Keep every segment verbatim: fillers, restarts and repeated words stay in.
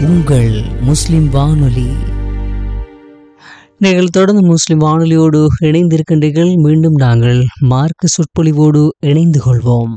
உங்கள் முஸ்லிம் வானொலி. நீங்கள் தொடர்ந்து முஸ்லிம் வானொலியோடு இணைந்திருக்கின்றீர்கள். மீண்டும் நாங்கள் மார்க்க சொற்பொழிவோடு இணைந்து கொள்வோம்.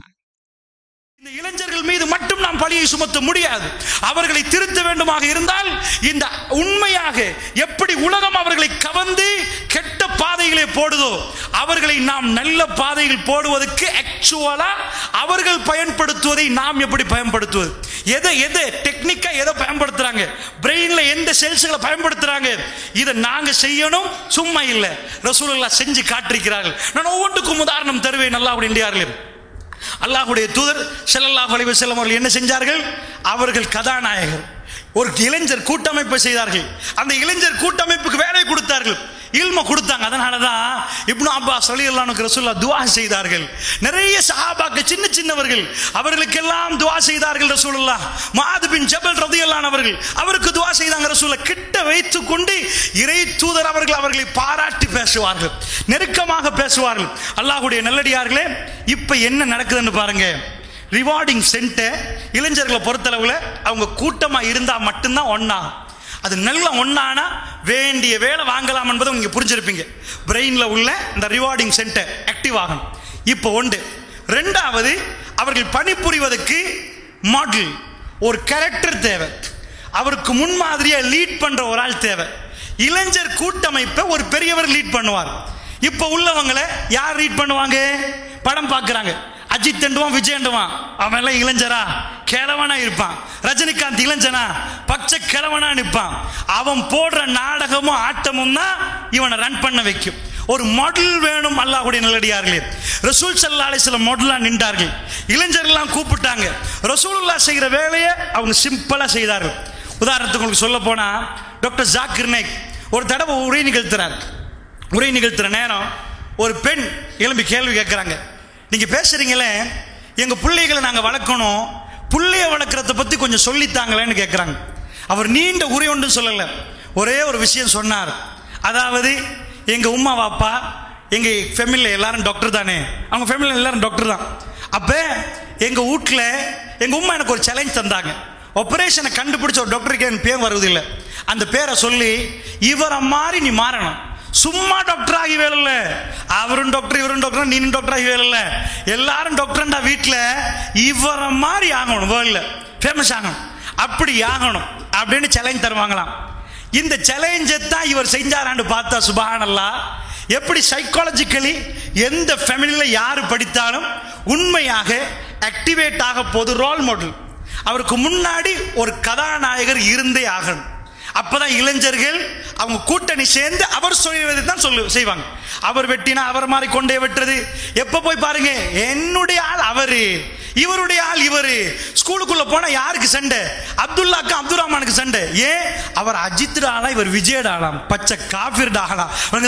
இந்த இளைஞர்கள் மீது மட்டும் நாம் பழியை சுமத்த முடியாது. அவர்களை திருத்த வேண்டுமாக இருந்தால் இந்த உண்மையாக எப்படி உலகம் அவர்களை கவர்ந்து கெட்ட பாதைகளை போடுதோ அவர்களை நாம் நல்ல பாதையில் போடுவதற்கு ஆக்சுவலா அவர்கள் பயன்படுத்துவதை நாம் எப்படி பயன்படுத்துவது, எதை எதை டெக்னிக்கா எதை பயன்படுத்துறாங்க, பிரெயின்ல எந்த செல்ஸ்களை பயன்படுத்துறாங்க, இதை நாங்க செய்யணும். சும்மா இல்ல, ரசூலுல்லாஹ் செஞ்சு காட்டிருக்கிறார்கள். நான் ஒவ்வொன்றுக்கும் உதாரணம் தருவேன். நல்லா அப்படின்றார்கள். அல்லாஹ்வுடைய தூதர் ஸல்லல்லாஹு அலைஹி வஸல்லம் அவர்கள் என்ன செஞ்சார்கள்? அவர்கள் கதாநாயகர். ஒரு இளைஞர் கூட்டமைப்பை செய்தார்கள். அந்த இளைஞர் கூட்டமைப்புக்கு வேலை கொடுத்தார்கள், இல்ம கொடுத்தாங்க. அதனாலதான் இப்னு அப்பாஸ் ரலியல்லாஹு அன்ஹு ரசூலுல்லாஹ் துஆ செய்தார்கள். நிறைய சஹாபாக்கள் சின்ன சின்னவர்கள் அவர்களுக்கெல்லாம் துஆ செய்தார்கள் ரசூலுல்லாஹ். முஆத் பின் ஜபல் ரலியல்லாஹு அன்ஹு அவர்கள் அவருக்கு துஆ செய்தாங்க ரசூலுல்லாஹ். கிட்ட வைத்துக் கொண்டு இறை தூதர் அவர்கள் அவர்களை பாராட்டி பேசுவார்கள், நெருக்கமாக பேசுவார்கள். அல்லாஹ்வுடைய நல்லடியார்களே, இப்ப என்ன நடக்குதுன்னு பாருங்க. ரிவார்டிங் சென்டர் இளைஞர்களை பொறுத்தளவுல அவங்க கூட்டமா இருந்தா மட்டும்தான் ஒன்னா. அது நல்ல ஒன்னானா வேண்டிய வேலை வாங்கலாம் என்பதை நீங்க புரிஞ்சிருப்பீங்க. பிரெயின்ல உள்ள இந்த ரிவார்டிங் சென்டர் ஆக்டிவ் ஆகணும். இப்போ ஒன்று. ரெண்டாவது, அவர்கள் பணிபுரிவதற்கு மாடல் ஒரு கேரக்டர் தேவை. அவருக்கு முன்மாதிரியா லீட் பண்ற ஒரு ஆள் தேவை. இளைஞர் கூட்டமைப்பை ஒரு பெரியவர் லீட் பண்ணுவார். இப்போ உள்ளவங்களை யார் லீட் பண்ணுவாங்க? படம் பார்க்கறாங்க, அஜித் என்றுவான், விஜய் என்றுவான், அவன் எல்லாம் இளைஞரா கிழவனா இருப்பான். ரஜினிகாந்த் இளைஞனா பச்சை கிழவனா நிற்பான். அவன் போடுற நாடகமும் ஆட்டமும் தான் இவனை ரன் பண்ண வைக்கும். ஒரு மாடல் வேணும். அல்லாஹ்வுடைய நல்லடியார்களே, ரசூல் ஸல்லல்லாஹு அலைஹி வஸல்லம் மாடலா நின்றார்கள். இளைஞர்கள்லாம் கூப்பிட்டாங்க. ரசூலுல்லாஹ் செய்கிற வேலையை அவங்க சிம்பிளா செய்தார்கள். உதாரணத்துக்கு உங்களுக்கு சொல்ல போனா, டாக்டர் ஜாக்கிர் நாயக் ஒரு தடவை உரை நிகழ்த்துறார். உரை நிகழ்த்துற நேரம் ஒரு பெண் எழும்பி கேள்வி கேட்கிறாங்க. நீங்க பேசுறீங்களே, எங்க பிள்ளைகளை நாங்க வளர்க்கணும், பிள்ளைய வளர்க்கறத பத்தி கொஞ்சம் சொல்லித்தாங்களேன்னு கேட்கிறாங்க. அவர் நீண்ட உரை ஒன்று சொல்லல, ஒரே ஒரு விஷயம் சொன்னார். அதாவது எங்க உம்மா வாப்பா எங்க ஃபேமிலியில் எல்லாரும் டாக்டர் தானே, அவங்க ஃபேமிலியில் எல்லாரும் டாக்டர் தான். அப்ப எங்க வீட்டில் எங்க உம்மா எனக்கு ஒரு சேலஞ்ச் தந்தாங்க. ஆபரேஷனை கண்டுபிடிச்ச ஒரு டாக்டருக்கு என் பேர் வருவதில்லை. அந்த பேரை சொல்லி இவரை மாதிரி நீ மாறணும். சும்மா டாக்டர் ஆகி வேலை, அவரும் டாக்டர் இவரும் டாக்டர் நீனும் டாக்டர் ஆகி வேலை, எல்லாரும் டாக்டர்டா வீட்டில் இவரை மாதிரி ஆகணும், வேர்ல்ட்ல ஃபேமஸ் ஆகணும், அப்படி ஆகணும் அப்படின்னு சேலஞ்ச் தருவாங்களாம். இந்த சேலஞ்சை தான் இவர் செஞ்சாரான்னு பார்த்தா சுப்ஹானல்லாஹ், எப்படி சைக்காலஜிக்கலி எந்த ஃபேமிலியில யாரு படித்தாலும் உண்மையாக ஆக்டிவேட் ஆக போது ரோல் மாடல். அவருக்கு முன்னாடி ஒரு கதாநாயகர் இருந்தே ஆகணும். அப்பதான் இளைஞர்கள் அவங்க கூட்டணி சேர்ந்து அவர் சொல்வதை தான் சொல்லு செய்வாங்க. அவர் வெட்டினா அவர் மாதிரி கொண்டே வெட்டுறது. எப்ப போய் பாருங்க, என்னுடைய ஆள் அவரு, இவருடைய ஆள் இவரு. ஸ்கூலுக்குள்ள போனா யாருக்கு சண்டை? அப்துல்லாக்கும் அப்துல் ரஹ்மானுக்கு சண்டை. ஏன்? அவர் அஜித் ஆளா, இவர் விஜய் ஆளாம், பச்சை காஃபிர் ஆளா.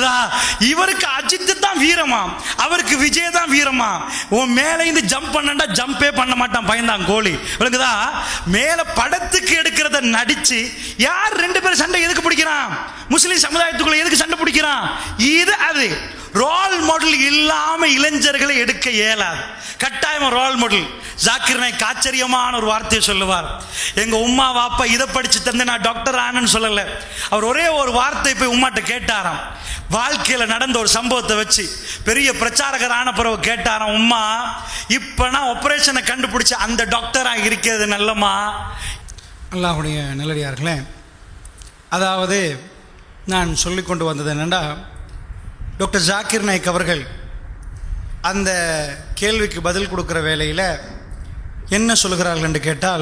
இவருக்கு அஜித் தான் வீரமா, அவருக்கு விஜய் தான் வீரமா. உன் மேல இருந்து ஜம்ப் பண்ணா ஜம்பே பண்ண மாட்டான், பயந்தான் கோழி. விளங்குதா? மேல படத்துக்கு எடுக்கிறத நடிச்சு யார் ரெண்டு பேரும் சண்டை எதுக்கு பிடிக்கிறான்? முஸ்லிம் சமுதாயத்துக்குள்ள எதுக்கு சண்டை பிடிக்கிறான்? இது அது ரோல் மாடல் இல்லாம இளைஞர்களை எடுக்க இயலாது. கட்டாயம் ரோல் மாடல். ஜாக்கிர் நாயக் ஆச்சரியமான ஒரு வார்த்தையை சொல்லுவார். எங்க உம்மா வாப்பா இதை படிச்சு தந்து நான் டாக்டர் ஆனன்னு சொல்லல. அவர் ஒரே ஒரு வார்த்தை போய் உம்மாட்ட கேட்டாராம். வாழ்க்கையில நடந்த ஒரு சம்பவத்தை வச்சு பெரிய பிரச்சாரகர் ஆன பிறகு கேட்டாராம், உம்மா இப்ப நான் ஆபரேஷனை கண்டுபிடிச்ச அந்த டாக்டரா இருக்கிறது நல்லமா? அல்லாஹ்வுடைய நல்லடியார்களே, அதாவது நான் சொல்லிக் கொண்டு வந்தது என்னென்னா, டாக்டர் ஜாக்கிர் நாயக் அவர்கள் அந்த கேள்விக்கு பதில் கொடுக்குற வேளையில் என்ன சொல்கிறார்கள் என்று கேட்டால்,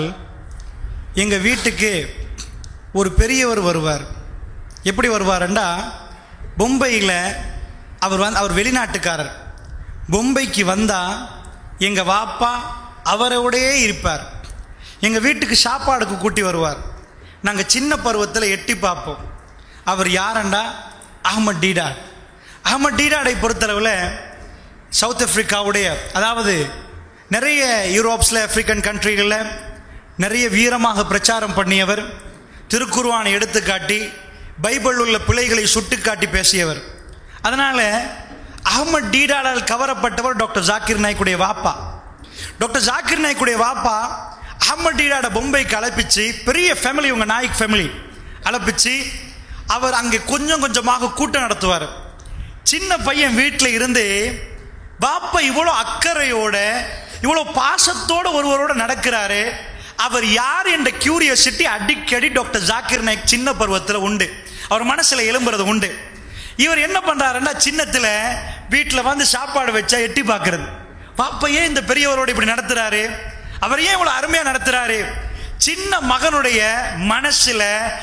எங்கள் வீட்டுக்கு ஒரு பெரியவர் வருவார். எப்படி வருவார்ண்டா, பொம்பையில் அவர் வந்து அவர் வெளிநாட்டுக்காரர். பொம்பைக்கு வந்தால் எங்கள் வாப்பா அவரோடையே இருப்பார். எங்கள் வீட்டுக்கு சாப்பாடுக்கு கூட்டி வருவார். நாங்கள் சின்ன பருவத்தில் எட்டி பார்ப்போம். அவர் யாரண்டா? அஹ்மத் டீடாட். அஹ்மத் டீடாடை பொறுத்தளவில் சவுத் ஆப்பிரிக்காவுடைய, அதாவது நிறைய யூரோப்ஸில் ஆப்பிரிக்கன் கண்ட்ரிகளில் நிறைய வீரமாக பிரச்சாரம் பண்ணியவர், திருக்குர்ஆனை எடுத்துக்காட்டி பைபிள் உள்ள பிழைகளை சுட்டு காட்டி பேசியவர். அதனால் அஹ்மத் டீடாடால் கவரப்பட்டவர் டாக்டர் ஜாக்கிர் நாயக்குடைய வாப்பா. டாக்டர் ஜாக்கிர் நாயக்குடைய வாப்பா அஹ்மத் டீடாட பொம்பைக்கு அழைப்பிச்சு, பெரிய ஃபேமிலி, உங்க நாயக் ஃபேமிலி அழைப்பிச்சு அவர் அங்கே கொஞ்சம் கொஞ்சமாக கூட்டம் நடத்துவார். சின்ன பையன் வீட்டில் இருந்து பாப்பா இவ்வளோ அக்கறையோட இவ்வளோ பாசத்தோட ஒருவரோட நடக்கிறாரு, அவர் யார் என்ற கியூரியாசிட்டி அடிக்கடி டாக்டர் ஜாக்கிர் நாயக் சின்ன பருவத்தில் உண்டு, அவர் மனசுல எழும்புறது உண்டு. இவர் என்ன பண்றாருன்னா, சின்னத்தில் வீட்டில் வந்து சாப்பாடு வச்சா எட்டி பார்க்கறது, பாப்பா ஏன் இந்த பெரியவரோட இப்படி நடத்துறாரு, அவர் ஏன் இவ்வளவு அருமையா நடத்துறாரு. சின்ன மகனுடைய மனசுல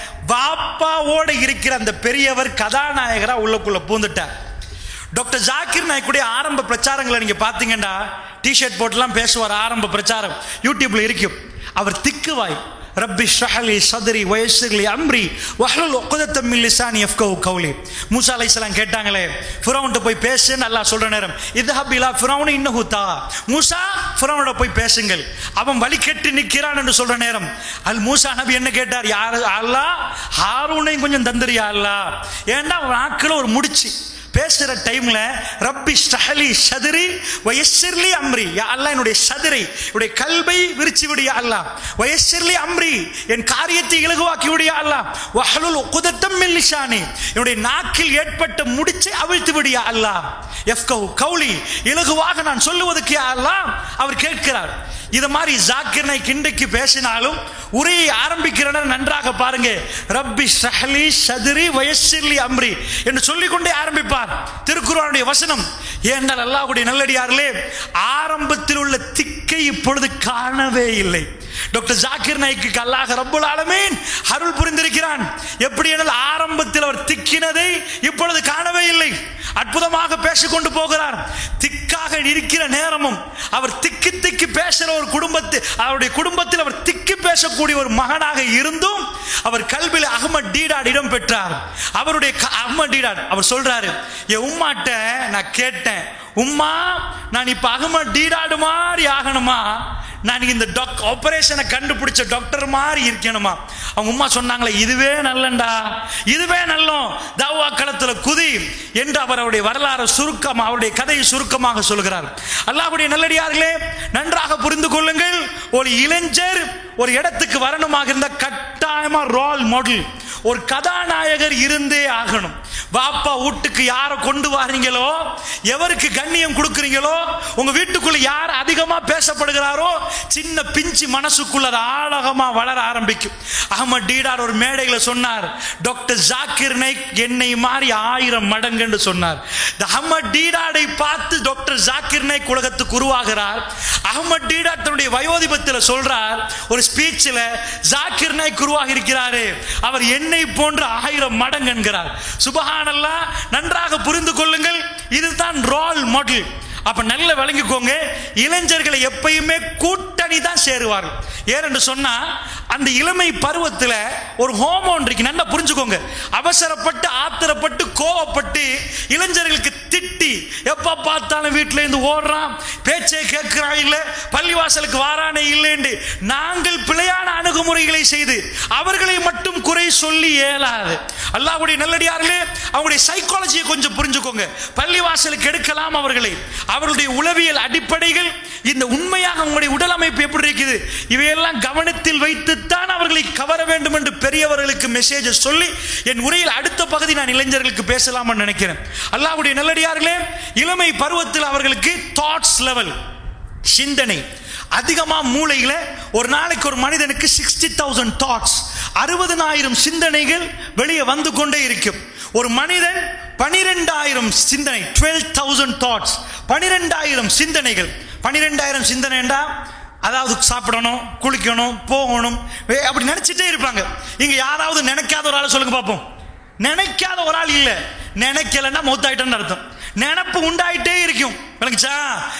பாப்பாவோட இருக்கிற அந்த பெரியவர் கதாநாயகரா உள்ளுக்குள்ள பூந்துட்டார். டாக்டர் ஜாக்கிர் நாயக்குடைய ஆரம்ப பிரச்சாரங்களை நீங்க பாத்தீங்கன்னா, டிஷர்ட் போட்டுலாம் பேசுவார். ஆரம்ப பிரச்சாரம் யூடியூப்ல இருக்கும். அவர் திக்குவாய், ரப்பி ஷ்ரஹ்லி சத்ரி வயஸ்ஸிர்லி அம்ரி வஹ்லுல் உக்தத்தம் மின் லிசானி யஃப்கஹு கௌலி. மூசா அலைஹிஸ்ஸலாம் கேட்டாங்களே, ஃபிரௌன்ட்ட போய் பேசுன்னு அல்லாஹ் சொல்ற நேரம், இத்ஹப் இலா ஃபிரௌன் இன்னஹு தா, மூசா ஃபிரௌனோட போய் பேசுங்கள், அவன் வழி கெட்டு நிற்கிறான் என்று சொல்ற நேரம், அல் மூசா நபி என்ன கேட்டார், யார் அல்லாஹ் ஹாரூனையும் கொஞ்சம் தந்திரியா அல்லாஹ், ஏன்னா நாட்கள் ஒரு முடிச்சு பேசுற டைம்ல ரப்பி ஷ்ரஹ்லி சத்ரி வயஸ்ஸிர்லி அம்ரி, யா அல்லாஹ் என்னுடைய சதுரை, என்னுடைய கல்பை விரிச்சு விடு யா அல்லாஹ், வயஸ்ஸிர்லி அம்ரி என் காரியத்தை இலகுவாக்கி விடு யா அல்லாஹ், வஹ்லுல் உக்தத்தம் மின் லிசானி என்னுடைய நாக்கில் ஏற்பட்ட முடிச்சை அவிழ்த்து விடு யா அல்லாஹ், யஃப்கஹு கௌலி இலகுவாக நான் சொல்லுவதற்கு யா அல்லாஹ் அவர் கேட்கிறார். இது மாதிரி ஜாக்கிர் நாயக் இன்றைக்கு பேசினாலும் உரையை ஆரம்பிக்கிற நன்றாக பாருங்க, ரப்பி ஷ்ரஹ்லி சத்ரி வயஸ்ஸிர்லி அம்ரி என்று சொல்லிக்கொண்டே ஆரம்பிப்பார். திருக்குர்ஆனுடைய வசனம். ஏனென்றால் அல்லாஹ்வுடைய நல்லடியார்களே, ஆரம்பத்தில் உள்ள திக்கை இப்பொழுது காணவே இல்லை. டாக்டர் ஜாக்கிர் நாயக்கு அல்லாஹ் ரப்புல் ஆலமீன் அருள் புரிந்திருக்கிறான். எப்படி என்றால் ஆரம்பத்தில் அவர் திக்கினதை இப்பொழுது காணவே இல்லை. அற்புதமாக பேசிக்கொண்டு போகிறார். திக்காக இருக்கிற நேரமும் அவர் திக்கி திக்கி பேசுகிற ஒரு குடும்பத்தில், அவருடைய குடும்பத்தில் அவர் திக்கி பேசக்கூடிய ஒரு மகனாக இருந்தும் அவர் கல்வியில் அஹ்மத் டீடாட் இடம் பெற்றார். அவருடைய அஹ்மத் டீடாட் அவர் சொல்றாரு, என் உம்மாட்ட நான் கேட்டேன், உம்மா நான் இப்ப அஹ்மத் டீடாடு மாதிரி ஆகணுமா, நான் இந்த டாக் ஆபரேஷனை கண்டுபிடிச்ச டாக்டர் மாதிரி இருக்கணுமா. அவங்க உம்மா சொன்னாங்களே, இதுவே நல்லண்டா, இதுவே நல்லோம், தாவா களத்துல குதி என்று அவர் அவருடைய வரலாறு சுருக்கமாக, அவருடைய கதையை சுருக்கமாக சொல்கிறார். அல்லாஹ்வுடைய நல்லடியார்களே, நன்றாக புரிந்து கொள்ளுங்கள். ஒரு இளைஞர் ஒரு இடத்துக்கு வரணுமாக இருந்த கட்டாயமா ரோல் மாடல், ஒரு கதாநாயகர் இருந்தே ஆகணும். பாப்பா வீட்டுக்கு யாரை கொண்டு வாரீங்களோ, எவருக்கு கண்ணியம் கொடுக்குறீங்களோ, உங்க வீட்டுக்குள்ள யார் அதிகமா பேசப்படுகிறாரோ, சின்ன பிஞ்சு மனசுக்குள்ள அது ஆழகமா வளர ஆரம்பிக்கும். அஹ்மத் டீடாட் ஒரு மேடையில சொன்னார், டாக்டர் ஜாக்கிர் நாயக் என்னை மாதிரி ஆயிரம் மடங்கு என்று சொன்னார். அஹ்மத் டீடாடை பார்த்து டாக்டர் ஜாக்கிர் நாயக் உலகத்துக்கு உருவாகிறார். அஹ்மத் டீடாட் தன்னுடைய வயோதிபத்தில் சொல்றார் ஒரு ஸ்பீச்சில், ஜாக்கிர் நாயக் உருவாகி இருக்கிறாரு, அவர் என்னை போன்ற ஆயிரம் மடங்கு என்கிறார். சுபஹானல்லாஹ். நன்றாக புரிந்து கொள்ளுங்கள், இதுதான் ரோல் மாடல். அப்ப நல்ல விளங்கிக்கோங்க, இளைஞர்களை எப்பயுமே கூட்டணி தான் சேருவார்கள். ஏனென்று சொன்னா அந்த இளமை பருவத்தில் ஒரு ஹோமோன் இருக்கு, நல்லா புரிஞ்சுக்கோங்க. அவசரப்பட்டு ஆத்திரப்பட்டு கோவப்பட்டு இளைஞர்களுக்கு திட்டி எப்ப பார்த்தாலும் வீட்டில இருந்து ஓடுறான், பேச்சை கேட்கிறான் இல்ல, பள்ளிவாசலுக்கு வாரானே இல்லைன்னு நாங்கள் பிழையான அணுகுமுறைகளை செய்து அவர்களை மட்டும் குறை சொல்லி இயலாது. அல்லாஹ்வுடைய நல்லடியார்களே, அவங்களுடைய சைக்காலஜியை கொஞ்சம் புரிஞ்சுக்கோங்க. பள்ளிவாசலுக்கு எடுக்கலாம் அவர்களை, அவருடைய உளவியல் அடிப்படைகள், இந்த உண்மையாக உங்களுடைய உடல் அமைப்பு எப்படி இருக்குது, இவையெல்லாம் கவனத்தில் வைத்துத்தான் அவர்களை கவர வேண்டும் என்று பெரியவர்களுக்கு மெசேஜ் சொல்லி என் உரையில் அடுத்த பகுதி நான் இளைஞர்களுக்கு பேசலாம் நினைக்கிறேன். அல்லாஹ்வுடைய நல்லடியார்களே, இளமை பருவத்தில் அவர்களுக்கு தாட்ஸ் லெவல், சிந்தனை அதிகமா மூளையில ஒரு நாளைக்கு ஒரு மனிதனுக்கு சிக்ஸ்டி தௌசண்ட் தாட்ஸ், அறுபதனாயிரம் சிந்தனைகள் வெளியே வந்து கொண்டே இருக்கும். ஒரு மனிதன் பனிரெண்டாயிரம் சிந்தனை, டுவெல் தௌசண்ட் தாட்ஸ், பனிரெண்டாயிரம் சிந்தனைகள். பனிரெண்டாயிரம் சிந்தனைண்டா அதாவது சாப்பிடணும், குளிக்கணும், போகணும், அப்படி நினைச்சிட்டே இருப்பாங்க. இங்க யாராவது நினைக்காத ஒரு ஆள் சொல்லுங்க பார்ப்போம். நினைக்காத ஒரு ஆள் இல்ல, நினைக்கலன்னா மௌத்தாயிட்டேன்னு அர்த்தம். நினப்பு உண்டாயிட்டே இருக்கும். விளங்குச்சா?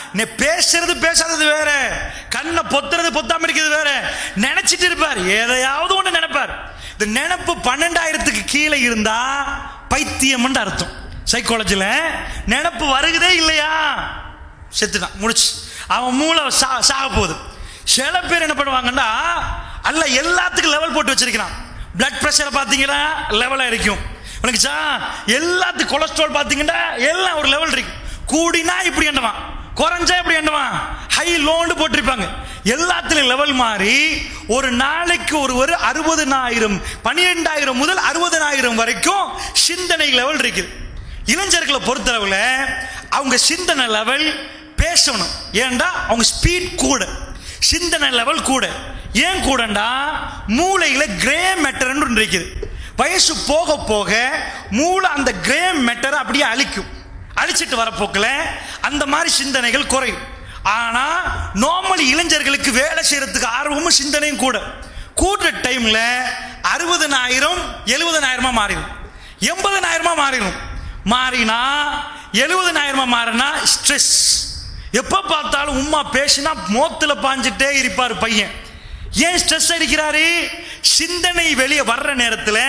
பேசுறது பேசாதது வேற, கண்ணை பொத்துறது பொத்தாம இருக்கிறது வேற. நினைச்சிட்டு இருப்பார், எதையாவது ஒண்ணு நினைப்பார். இந்த நினப்பு பன்னெண்டாயிரத்துக்கு கீழே இருந்தா பைத்தியம் அர்த்தம். சைக்காலஜில நினப்பு வருகிறதே இல்லையா, செத்துட்டான், முடிச்சு, அவன் மூளை சாக போகுது. சில பேர் என்ன பண்ணுவாங்கன்னா, அல்ல எல்லாத்துக்கும் லெவல் போட்டு வச்சிருக்கிறான். பிளட் பிரஷரை பார்த்தீங்கன்னா லெவலா இருக்கும். உனக்குச்சா எல்லாத்துக்கும் கொலஸ்ட்ரால் பார்த்தீங்கன்னா எல்லாம் ஒரு லெவல் இருக்கு. கூடினா இப்படி எண்ணுவான், குறைஞ்சா இப்படி எண்ணுவான், ஹை லோன்னு போட்டிருப்பாங்க. எல்லாத்துலயும் லெவல் மாறி ஒரு நாளைக்கு ஒருவர் அறுபதனாயிரம் பன்னிரெண்டாயிரம் முதல் அறுபதனாயிரம் வரைக்கும் சிந்தனை லெவல் இருக்குது. இளைஞர்களை பொறுத்தளவுல அவங்க சிந்தனை லெவல் பேசணும். ஏன்டா அவங்க ஸ்பீட் கூட, சிந்தனை லெவல் கூட. ஏன் கூடண்டா மூளையில கிரே மேட்டர் இருக்குது. வயசு போக போக மூளை அந்த கிரே மேட்டரை அப்படியே அழிக்கும். அழிச்சிட்டு வரப்போக்கில் அந்த மாதிரி சிந்தனைகள் குறையும். ஆனா நார்மலி இளைஞர்களுக்கு வேலை செய்யறதுக்கு ஆர்வமும் சிந்தனையும் கூட. கூடுற டைம்ல அறுபதனாயிரம் எழுபதனாயிரமா மாறிடும், எண்பதனாயிரமா மாறிடும். மாறினா எழுபதனாயிரமா மாறினா ஸ்ட்ரெஸ். எப்ப பார்த்தாலும் உம்மா பேசினா மோத்துல பாஞ்சிட்டே இருப்பார் பையன். ஏன் ஸ்ட்ரெஸ் அடிக்கிறாரு? சிந்தனை வெளியே வர்ற நேரத்தில்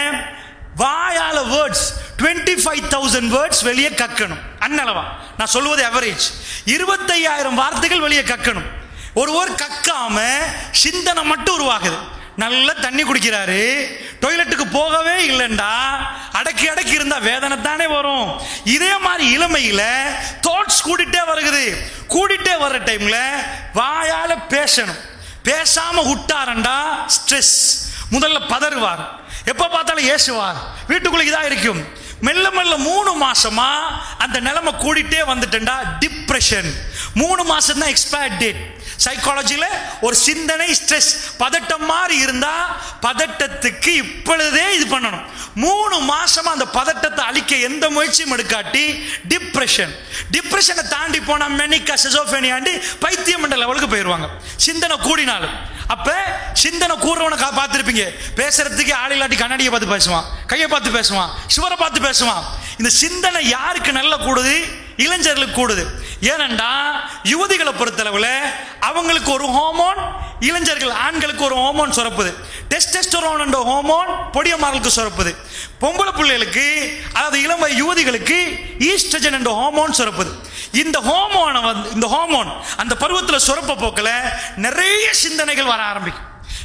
வாயால words twenty five thousand words வெளியே கக்கணும். அன்னளவா நான் சொல்லுவது அவரேஜ் இருபத்தையாயிரம் வார்த்தைகள் வெளியே கக்கணும். ஒருவர் கக்காம சிந்தனை மட்டும் உருவாகுது. நல்ல தண்ணி குடிக்கிறாரு, டாய்லெட்டுக்கு போகவே இல்லைண்டா அடக்கி அடக்கி இருந்தா வேதனை தானே வரும். இதே மாதிரி இளமையில தாட்ஸ் கூடிட்டே வருகிறது. கூடிட்டே வர்ற டைம்ல வாயால பேசணும். பேசாம விட்டாரண்டா ஸ்ட்ரெஸ். முதல்ல பதறுவார், எப்ப பார்த்தாலும் ஏசுவார், வீட்டுக்குள்ள இதா இருக்கும். மெல்ல மெல்ல மூணு மாசமா அந்த நிலைமை கூடிட்டே வந்துட்டா டிப்ரெஷன். மூணு மாசம் தான் எக்ஸ்பயர் டேட். சைக்காலஜில ஒரு சிந்தனை ஸ்ட்ரெஸ் பதட்டம் மாதிரி இருந்தா பதட்டத்துக்கு இப்பொழுதே இது பண்ணணும். மூணு மாசமா அந்த பதட்டத்தை அழிக்க எந்த முயற்சியும் எடுக்காட்டி டிப்ரெஷன். டிப்ரெஷனை தாண்டி போனா மெனிக்கா சிசோஃபேனியாண்டி பைத்தியம் என்ற லெவலுக்கு போயிடுவாங்க சிந்தனை கூடினாலும். அப்ப சிந்தனை கூடுறவனை பார்த்துருப்பீங்க, பேசுறதுக்கு ஆள் இல்லாட்டி கண்ணாடியை பார்த்து பேசுவான், கையை பார்த்து பேசுவான், சுவரை பார்த்து பேசுவான். இந்த சிந்தனை யாருக்கு நல்ல கூடுது? இளைஞர்களுக்கு கூடுது. ஏனண்டா யுவதிகளை பொறுத்தளவுல அவங்களுக்கு ஒரு ஹார்மோன், இளைஞர்கள் ஆண்களுக்கு ஒரு ஹார்மோன் சுரப்புது. டெஸ்டோஸ்டெரோன் என்ற ஹார்மோன் பொடியமார்களுக்கு சுரப்புது. பொம்பளை பிள்ளைகளுக்கு அதாவது இளம் யுவதிகளுக்கு ஈஸ்ட்ரஜன் என்ற ஹார்மோன் சுரப்புது. இந்த ஹார்மோனை வந்து இந்த ஹார்மோன் அந்த பருவத்தில் சுரப்ப போக்கில் நிறைய சிந்தனைகள் வர ஆரம்பிக்கும்.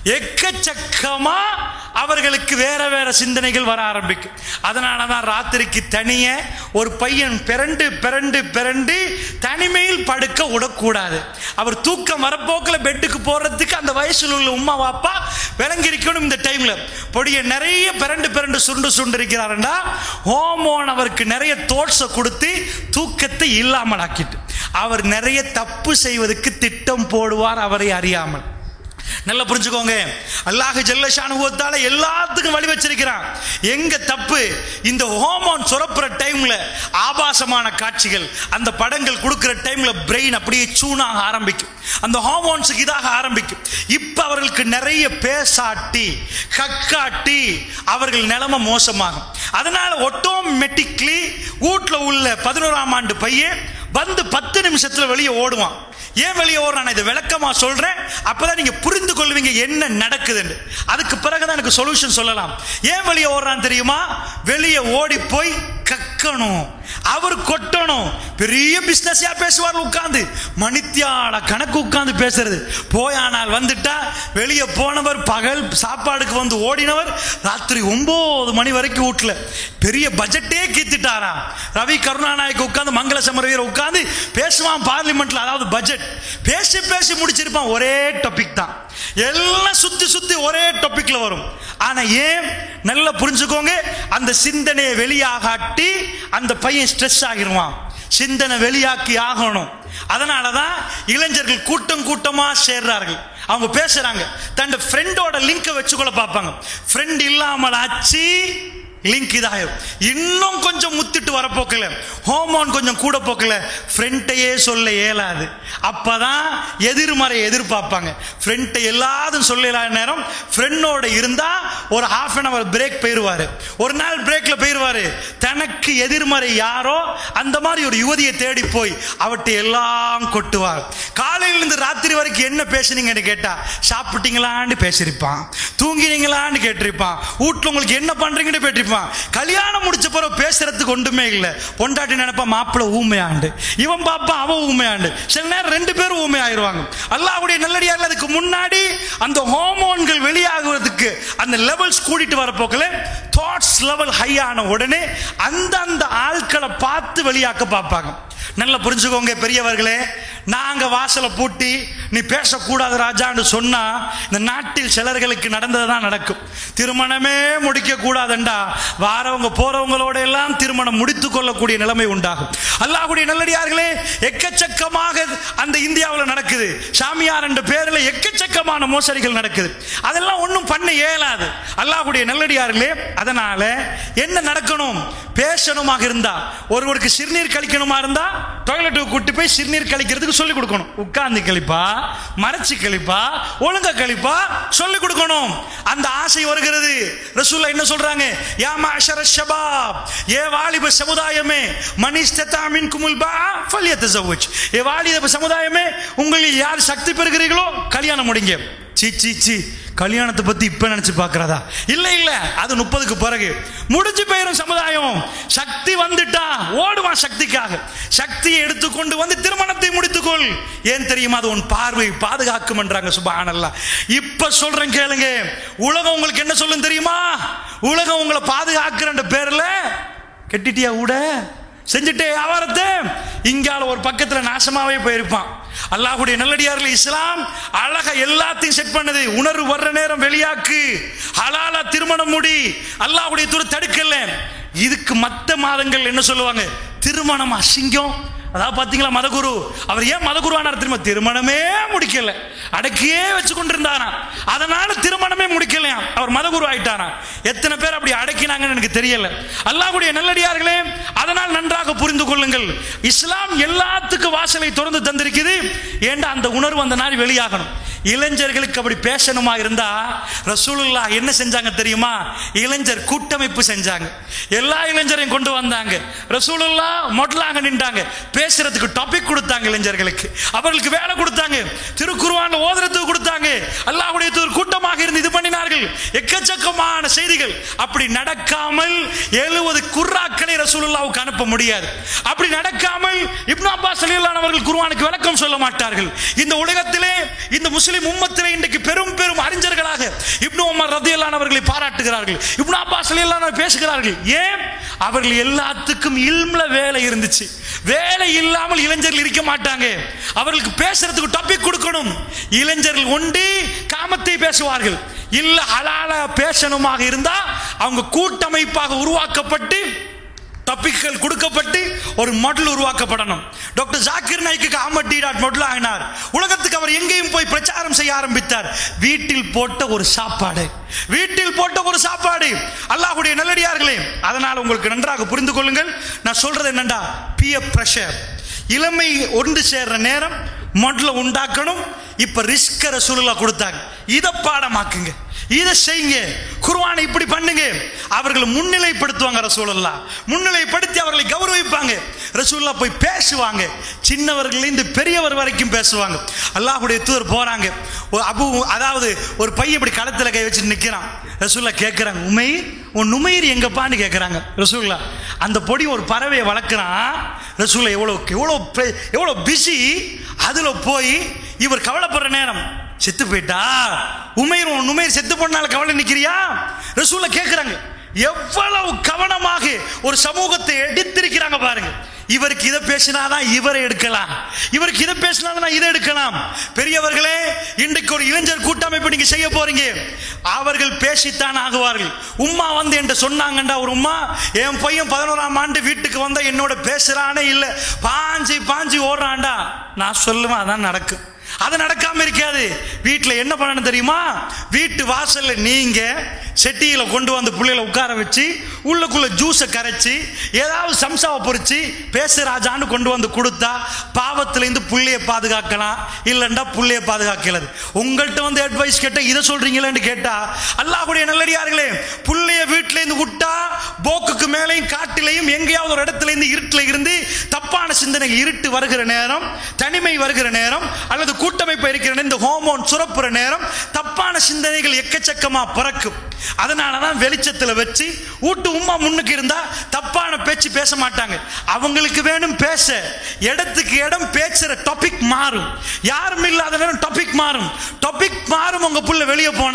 எக்கச்சக்கமா அவர்களுக்கு வேற வேற சிந்தனைகள் வர ஆரம்பிக்கும். அதனாலதான் ராத்திரிக்கு தனிய ஒரு பையன் பிறண்டு பிறண்டு பிறண்டு தனிமையில் படுக்க விடக்கூடாது. அவர் தூக்கம் வரப்போக்கில் பெட்டுக்கு போறதுக்கு அந்த வயசுல உள்ள உமா வாப்பா விளங்கிருக்கணும். இந்த டைம்ல பொடிய நிறைய பிறண்டு பிறண்டு சுண்டு சுண்டு இருக்கிறாருண்டா ஹோமோன் அவருக்கு நிறைய தோட்ஸை கொடுத்து தூக்கத்தை இல்லாமல் ஆக்கிட்டு அவர் நிறைய தப்பு செய்வதற்கு திட்டம் போடுவார் அவரை அறியாமல். நல்லா புரிஞ்சுக்கோங்க, அல்லாஹ் ஜல்ல ஷானுவத்தால எல்லாத்துக்கும் வழி வச்சிருக்கிறான். எங்க தப்பு? இந்த ஹார்மோன் சுரப்புற டைம்ல ஆபாசமான காட்சிகள் அந்த படங்கள் கொடுக்கிற டைம்ல பிரெயின் அப்படியே சூனாக ஆரம்பிக்கும், அந்த ஹார்மோன்ஸுக்கு இதாக ஆரம்பிக்கும். இப்ப அவர்களுக்கு நிறைய பேசாட்டி கக்காட்டி அவர்கள் நிலைமை மோசமாகும். அதனால ஆட்டோமேட்டிக்லி வீட்டுல உள்ள பதினோராம் ஆண்டு பையன் வந்து பத்து நிமிஷத்துல வெளியே ஓடுவான். ஏன் வெளியே ஓடுறான்? இதை விளக்கமா சொல்றேன், அப்பதான் நீங்க புரிந்து கொள்வீங்க என்ன நடக்குதுன்னு. அதுக்கு பிறகுதான் எனக்கு சொல்யூஷன் சொல்லலாம். ஏன் வெளியே ஓடுறான் தெரியுமா? வெளியே ஓடி போய் கக்கணும், அவர் கொட்டணும். பெரிய பிசினஸா பேசுவார் உட்கார்ந்து, மணித்தியால கணக்கு உட்கார்ந்து பேசுறது. போயானால் வந்துட்டா வெளியே போனவர் பகல் சாப்பாடுக்கு வந்து ஓடினவர் ராத்திரி ஒன்பது மணி வரைக்கும் வீட்டுல பெரிய பட்ஜெட்டே கீத்துட்டாரா. ரவி கருணாநாயக் உட்கார்ந்து மங்கள சமரவீர உட்கார்ந்து பேசுவான் பார்லிமெண்ட்ல. அதாவது பட்ஜெட் பேசி பேசி முடிச்சிருப்பான். ஒரே டாபிக் தான், எல்லாம் சுத்தி சுத்தி ஒரே டாபிக்ல வரும். ஆனா ஏன்? நல்லா புரிஞ்சுக்கோங்க, அந்த சிந்தனையை வெளியாகாட்டி அந்த பையன் ஸ்ட்ரெஸ் ஆகிருவான். சிந்தனை வெளியாக்கி ஆகணும். அதனாலதான் இளைஞர்கள் கூட்டம் கூட்டமா சேர்றார்கள். அவங்க பேசுறாங்க, தன் ஃப்ரெண்டோட லிங்கை வச்சுக்கொள்ள பார்ப்பாங்க. ஃப்ரெண்ட் இல்லாமல் ஆச்சு லிங்க் இதாகும். இன்னும் கொஞ்சம் முத்திட்டு வர போக்கல, ஹோமோன் கொஞ்சம் கூட போக்கல, ஃப்ரெண்டையே சொல்ல இயலாது. அப்பதான் எதிர்மறை எதிர்பார்ப்பாங்க. ஃப்ரெண்டை எல்லாரும் சொல்ல நேரம் ஃப்ரெண்டோட இருந்தா ஒரு ஹாஃப் அன் அவர் பிரேக் போயிருவாரு. ஒரு நாள் பிரேக்ல போயிருவாரு. தனக்கு எதிர்மறை யாரோ அந்த மாதிரி ஒரு யுவதியை தேடி போய் அவட்டை எல்லாம் கொட்டுவார். காலையிலிருந்து ராத்திரி வரைக்கும் என்ன பேசுனீங்கன்னு கேட்டா சாப்பிட்டீங்களான்னு பேசிருப்பான், தூங்கினீங்களான்னு கேட்டிருப்பான், வீட்டுல உங்களுக்கு என்ன பண்றீங்கன்னு கேட்டிருப்பான். கல்யாணம் முடிச்ச பிறகு பேசுறதுக்கு ஒன்றுமே இல்லை. பொண்டாட்டி நினைப்பா மாப்பிள்ள ஊமையாண்டு, இவன் பாப்பா அவன் ஊமையாண்டு. சில நேரம் ரெண்டு பேரும் ஊமை ஆயிடுவாங்க. அல்லாஹ்வுடைய நல்லடியார்கள் அதுக்கு முன்னாடி அந்த ஹார்மோன்கள் வெளியாகுறதுக்கு அந்த லெவல்ஸ் கூட்டிட்டு வர போக்கல தாட்ஸ் லெவல் ஹை ஆன உடனே அந்த அந்த ஆட்களை பார்த்து வெளியாக்க பார்ப்பாங்க. நல்லா புரிஞ்சுக்கோங்க பெரியவர்களே, நாங்க வாசலை பூட்டி நீ பேசக்கூடாது ராஜான்னு சொன்னா இந்த நாட்டில் சிலர்களுக்கு நடந்ததுதான் நடக்கும். திருமணமே முடிக்க கூடாதுண்டா வாரவங்க போறவங்களோட எல்லாம் திருமணம் முடித்துக் கொள்ளக்கூடிய நிலைமை உண்டாகும். அல்லாஹ்வுடைய நல்லடியார்களே, எக்கச்சக்கமாக அந்த இந்தியாவில் நடக்குது. சாமியார் என்ற பேரில் எக்கச்சக்கமான மோசடிகள் நடக்குது. அதெல்லாம் ஒன்றும் பண்ண இயலாது அல்லாஹ்வுடைய நல்லடியார்களே. அதனால என்ன நடக்கணும்? பேசணுமாக இருந்தா, ஒருவருக்கு சிறுநீர் கழிக்கணுமா இருந்தா டாய்லெட்டுக்கு கூட்டி போய் சிறுநீர் கழிக்கிறதுக்கு சொல்லிக் கொடுக்கணும். உட்கார்ந்து கழிப்பா, மறைச்சு கழிப்பா, ஒழுங்கா கழிப்பா சொல்லிக் கொடுக்கணும். அந்த ஆசை வருகிறது. ரசூலுல்லாஹ் என்ன சொல்றாங்க? யா மஅஷர ஷபாப், ஏ வாலிப சமுதாயமே, மன் இஸ்ததா மின்குமுல் பா ஃபல்யதஸவஜ், ஏ வாலிப சமுதாயமே, உங்களில் யார் சக்தி பெறுகிறீர்களோ கல்யாணம் முடிங்க. சி சி சி கல்யாணத்தை பத்தி இப்ப நினைச்சு பாக்குறதா? இல்ல இல்ல, அது முப்பதுக்கு பிறகு முடிஞ்சு போயிரும். சமுதாயம் சக்தி வந்துட்டா ஓடுவான் சக்திக்காக. சக்தியை எடுத்துக்கொண்டு வந்து திருமணத்தை முடித்துக்கொள். ஏன் தெரியுமா? அது உன் பார்வை பாதுகாக்கும் என்றாங்க. சுப்ஹானல்லாஹ். இப்ப சொல்றேன் கேளுங்க. உலகம் உங்களுக்கு என்ன சொல்லும் தெரியுமா? உலகம் உங்களை பாதுகாக்கிற பேர்ல கெட்டிட்டியா கூட செஞ்சுட்டே வியாபாரத்தை இங்கால ஒரு பக்கத்துல நாசமாவே போயிருப்பான். அல்லாஹ்வுடைய நல்லடியார்கள், இஸ்லாம் அழகா எல்லாத்தையும் செட் பண்ணுது. உணர்வு வர்ற நேரம் வெளியாக்கு, ஹலாலா திருமணம் முடி. அல்லாஹ்வுடைய தூர தடுக்கல. இதுக்கு மத்த மாதங்கள் என்ன சொல்லுவாங்க? திருமணம் அசிங்கம். அதாவது பாத்தீங்களா, மதகுரு அவர் ஏன் மதகுரு ஆனார் தெரியுமா? திருமணமே முடிக்கல, அடக்கியே வச்சு கொண்டிருந்தாரா, அதனால திருமணமே முடிக்கலையா, அவர் மதகுரு ஆயிட்டாரா. எத்தனை பேர் அப்படி அடக்கினாங்கன்னு எனக்கு தெரியல. அல்லாஹ்வுடைய நல்லடியார்களே, அதனால் நன்றாக புரிந்து கொள்ளுங்கள். இஸ்லாம் எல்லாத்துக்கும் வாசலை திறந்து தந்திருக்குது. ஏண்டா அந்த உணர்வு அந்த நாள் வெளியாகணும். இளைஞர்களுக்கு அப்படி பேசணுமா இருந்தா ரசூலுல்லாஹ் என்ன செஞ்சாங்க தெரியுமா? இளைஞர் கூட்டமைப்பு செஞ்சாங்க. எல்லா இளைஞரையும் கொண்டு வந்தாங்க. ரசூலுல்லாஹ் மொடலாக நின்றாங்க. பேசுறதுக்கு டாபிக் கொடுத்தாங்க. இளைஞர்களுக்கு அவர்களுக்கு வேலை கொடுத்தாங்க. திருக்குர்ஆன் ஓதுறதுக்கு கொடுத்தாங்க. அல்லாஹ்வுடைய தூதர் கூட்டமாக இருந்து இது பண்ணினார்கள். எக்கச்சக்கமான செய்திகள். அப்படி நடக்காமல் எழுபது குர்ஆக்களை ரசூலுல்லாஹ்வுக்கு அனுப்ப முடியாது. அப்படி நடக்காமல் இப்னு அப்பாஸ் ரலியல்லாஹு அன்ஹு அவர்கள் குர்ஆனுக்கு விளக்கம் சொல்ல மாட்டார்கள். இந்த உலகத்திலே இந்த முஸ்லிம் உம்மத்திலே இன்றைக்கு பெரும் பெரும் அறிஞர்களாக இப்னு உமர் ரலியல்லாஹு அன்ஹு அவர்களை பாராட்டுகிறார்கள். இப்னு அப்பாஸ் ரலியல்லாஹு அன்ஹு பேசுகிறார்கள். ஏன்? அவர்கள் எல்லாத்துக்கும் இல்ம்ல வேலை இருந்துச்சு. வேலை இல்லாமல் இளைஞர்கள் இருக்க மாட்டாங்க. அவர்களுக்கு பேசுறதுக்கு டாபிக் கொடுக்கணும். இளைஞர்கள் ஒண்டி காமத்தை பேசுவார்கள். இல்ல ஹலாலா பேசணுமாக இருந்தா அவங்க கூட்டமைப்பாக உருவாக்கப்பட்டு டாபிக்கள் கொடுக்கப்பட்டு ஒரு மாடல் உருவாக்கப்படணும். டாக்டர் ஜாக்கிர் நாய்க்கு அஹ்மத் டீடாட் மாடல் ஆகினார். உலகத்துக்கு அவர் எங்கேயும் போய் பிரச்சாரம் செய்ய ஆரம்பித்தார். வீட்டில் போட்ட ஒரு சாப்பாடு, வீட்டில் போட்ட ஒரு சாப்பாடு. அல்லாஹ்வுடைய நல்லடியார்களே, அதனால் உங்களுக்கு நன்றாக புரிந்து கொள்ளுங்கள். நான் சொல்றது என்னண்டா, பியர் பிரஷர், இளமை ஒன்று சேர்ற நேரம் மாடல உண்டாக்கணும். இப்ப ரிஸ்க் ரசூலுல்லாஹ் கொடுத்தாங்க. இதை பாடமாக்குங்க, இதை செய்யுங்க, குர்ஆனை இப்படி பண்ணுங்க. அவர்களை முன்னிலைப்படுத்துவாங்க. ரசூலுல்லாஹ் முன்னிலைப்படுத்தி அவர்களை கௌரவிப்பாங்க. ரசூலுல்லாஹ் போய் பேசுவாங்க. சின்னவர்கள் இந்த பெரியவர் வரைக்கும் பேசுவாங்க. அல்லாஹ்வுடைய தூதர் போறாங்க. அபு அதாவது ஒரு பையன் இப்படி களத்துல கை வச்சு நிக்கிறான். ரசூலுல்லாஹ் கேட்கிறாங்க, உமை உன் நுமையர் எங்கப்பான்னு கேட்கிறாங்க. ரசூலுல்லாஹ் அந்த பொடி ஒரு பறவையை வளர்க்கிறான். ரசூலுல்லாஹ் எவ்வளவு எவ்வளவு எவ்வளவு பிஸி. அதுல போய் இவர் கவலைப்படுற நேரம் செத்து போயிட்டா, உமைர் உமைர் செத்து போனால கவலை நிக்கிறியா? ரசூலுல்லாஹ் கேட்கிறாங்க. எவ்வளவு கவனமாக ஒரு சமூகத்தை எடுத்திருக்கிறாங்க பாருங்க. இவருக்கு இதை பேசினாதான் இவரை எடுக்கலாம், இவருக்கு இதை பேசினாதான் இதை எடுக்கலாம். பெரியவர்களே, இன்றைக்கு ஒரு இளைஞர் கூட்டமைப்பு நீங்க செய்ய போறீங்க. அவர்கள் பேசித்தான் ஆகுவார்கள். உம்மா வந்து என்று சொன்னாங்கண்டா, ஒரு உம்மா என் பையன் பதினோராம் ஆண்டு வீட்டுக்கு வந்தா என்னோட பேசுறானே இல்லை, பாஞ்சு பாஞ்சு ஓடுறான்டா, நான் சொல்லுவேன் அதான் நடக்கும். அது நடக்காம இருக்காது. வீட்டில் என்ன பண்ணணும் தெரியுமா? வீட்டு வாசல்ல நீங்க செட்டியில கொண்டு வந்து பிள்ளைகளை உட்கார வச்சு உள்ளுக்குள்ள ஜூஸை கரைச்சி ஏதாவது சம்சாவை பொறிச்சு பேசுறாஜான்னு கொண்டு வந்து கொடுத்தா பாவத்திலேருந்து புள்ளைய பாதுகாக்கலாம். இல்லைண்டா புள்ளைய பாதுகாக்கிறது. உங்கள்கிட்ட வந்து அட்வைஸ் கேட்ட இதை சொல்றீங்களேன்னு கேட்டா, அல்லாஹ்வுடைய நல்லடியார்களே, புள்ளைய வீட்டில இருந்து விட்டா போக்குக்கு மேலையும் காட்டிலையும் எங்கேயாவது ஒரு இடத்துல இருந்து இருட்டுல இருந்து தப்பான சிந்தனை, இருட்டு வருகிற நேரம், தனிமை வருகிற நேரம், அல்லது கூட்டமைப்பு இருக்கிற இந்த ஹோமோன் சுரப்புற நேரம் தப்பான சிந்தனைகள் எக்கச்சக்கமா பறக்கும். அதனாலதான் வெளிச்சத்துல வச்சு ஊட்டு உம்மா முன்னுக்கு இருந்தா தப்பான பேச்சு பேச மாட்டாங்க. அவங்களுக்கு வேணும் பேச, இடத்துக்கு இடம் பேசுற டாபிக் மாறும். யாரும் இல்லாத நேரம் டாபிக் மாறும். டாபிக் மாறும். உங்க புள்ள வெளியே போனா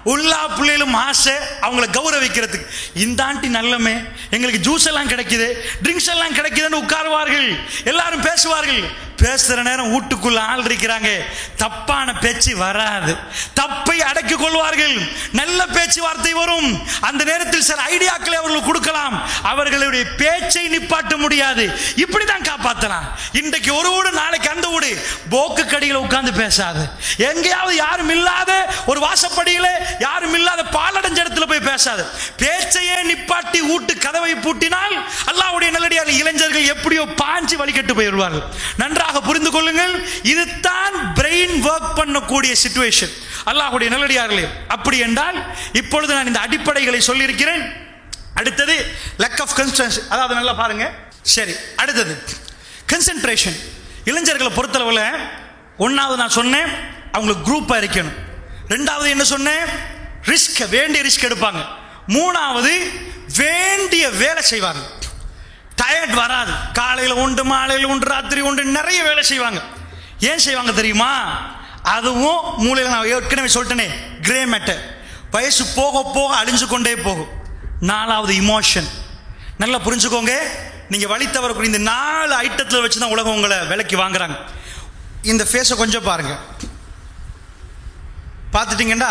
எல்லா பிள்ளைகளும் ஆசை அவங்கள கௌரவிக்கிறதுக்கு. இந்த ஆண்டி நல்லமே, எங்களுக்கு ஜூஸ் எல்லாம் கிடைக்குது, ட்ரிங்க்ஸ் எல்லாம் கிடைக்குதுன்னு உட்காருவார்கள். எல்லாரும் பேசுவார்கள். பேசுற நேரம் வீட்டுக்குள்ள ஆள் இருக்கிறாங்க, தப்பான பேச்சு வராது, தப்பை அடக்கிக் கொள்வார்கள், நல்ல பேச்சுவார்த்தை வரும். அந்த நேரத்தில் சில ஐடியாக்களை அவர்கள் கொடுக்கலாம், அவர்களுடைய பேச்சை நிப்பாட்ட முடியாது. இப்படிதான் காப்பாற்றலாம். இன்றைக்கு ஒரு வீடு, நாளைக்கு அந்த வீடு. போக்கு கடியில் உட்கார்ந்து பேசாது, எங்கேயாவது யாரும் இல்லாத ஒரு வாசப்படியில யாரும் இல்லாத பாலடைஞ்ச இடத்துல போய் பேசாது. பேச்சையே நிப்பாட்டி வீட்டு கதவை பூட்டினால் அல்லாஹ்வுடைய நல்லடியார்கள் இளைஞர்கள் எப்படியோ பாஞ்சு வழிகட்டு போயிடுவார்கள். நன்றாக புரிந்து கொள்ளுங்கள், இதுதான் பிரெயின் ஒர்க் பண்ணக்கூடிய சிச்சுவேஷன். அல்லாஹ்வுடைய நல்லடியார்களே, அப்படி என்றால் இப்பொழுது நான் இந்த அடிப்படைகளை சொல்லியிருக்கிறேன். அடுத்தது lack of concentration, அதாவது நல்லா பாருங்க. சரி, அடுத்தது கன்சென்ட்ரேஷன். இளைஞர்களை பொறுத்தளவில் ஒன்னாவது நான் சொன்னேன், அவங்களுக்கு குரூப்பா இருக்கணும். ரெண்டாவது என்ன சொன்னேன், ரிஸ்க், வேண்டிய ரிஸ்க் எடுப்பாங்க. மூணாவது வேண்டிய வேலை செய்வாங்க, டயர்ட் வராது. காலையில் உண்டு, மாலையில் உண்டு, ராத்திரி உண்டு, நிறைய வேலை செய்வாங்க. ஏன் செய்வாங்க தெரியுமா? அதுவும் மூளையில் நான் ஏற்கனவே சொல்லிட்டேனே, கிரே மேட்டர், வயசு போக போக அழிஞ்சு கொண்டே போகும். நாலாவது இமோஷன். நல்லா புரிஞ்சுக்கோங்க, நீங்க வழி தவறக்கூடிய இந்த நாலு ஐட்டத்தில் வச்சு தான் உலகம் உங்களை விலைக்கு வாங்குறாங்க. இந்த ஃபேஸை கொஞ்சம் பாருங்க, பார்த்துட்டீங்கன்னா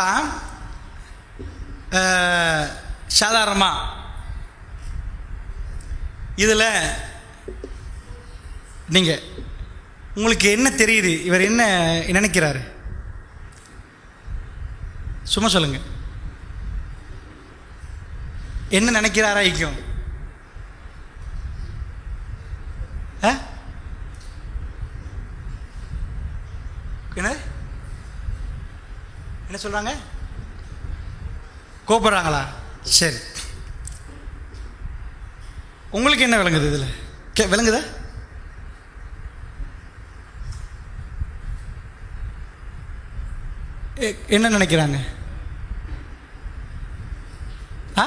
சாதாரணமாக இதில் நீங்கள் உங்களுக்கு என்ன தெரியுது, இவர் என்ன நினைக்கிறாரு? சும்மா சொல்லுங்க, என்ன நினைக்கிறாரா? ஐக்கியம் என்ன என்ன சொல்றாங்க? கோபப்படுறாங்களா? சரி, உங்களுக்கு என்ன விளங்குது? இதுல கே விளங்குதா? என்ன நினைக்கிறாங்க? ஆ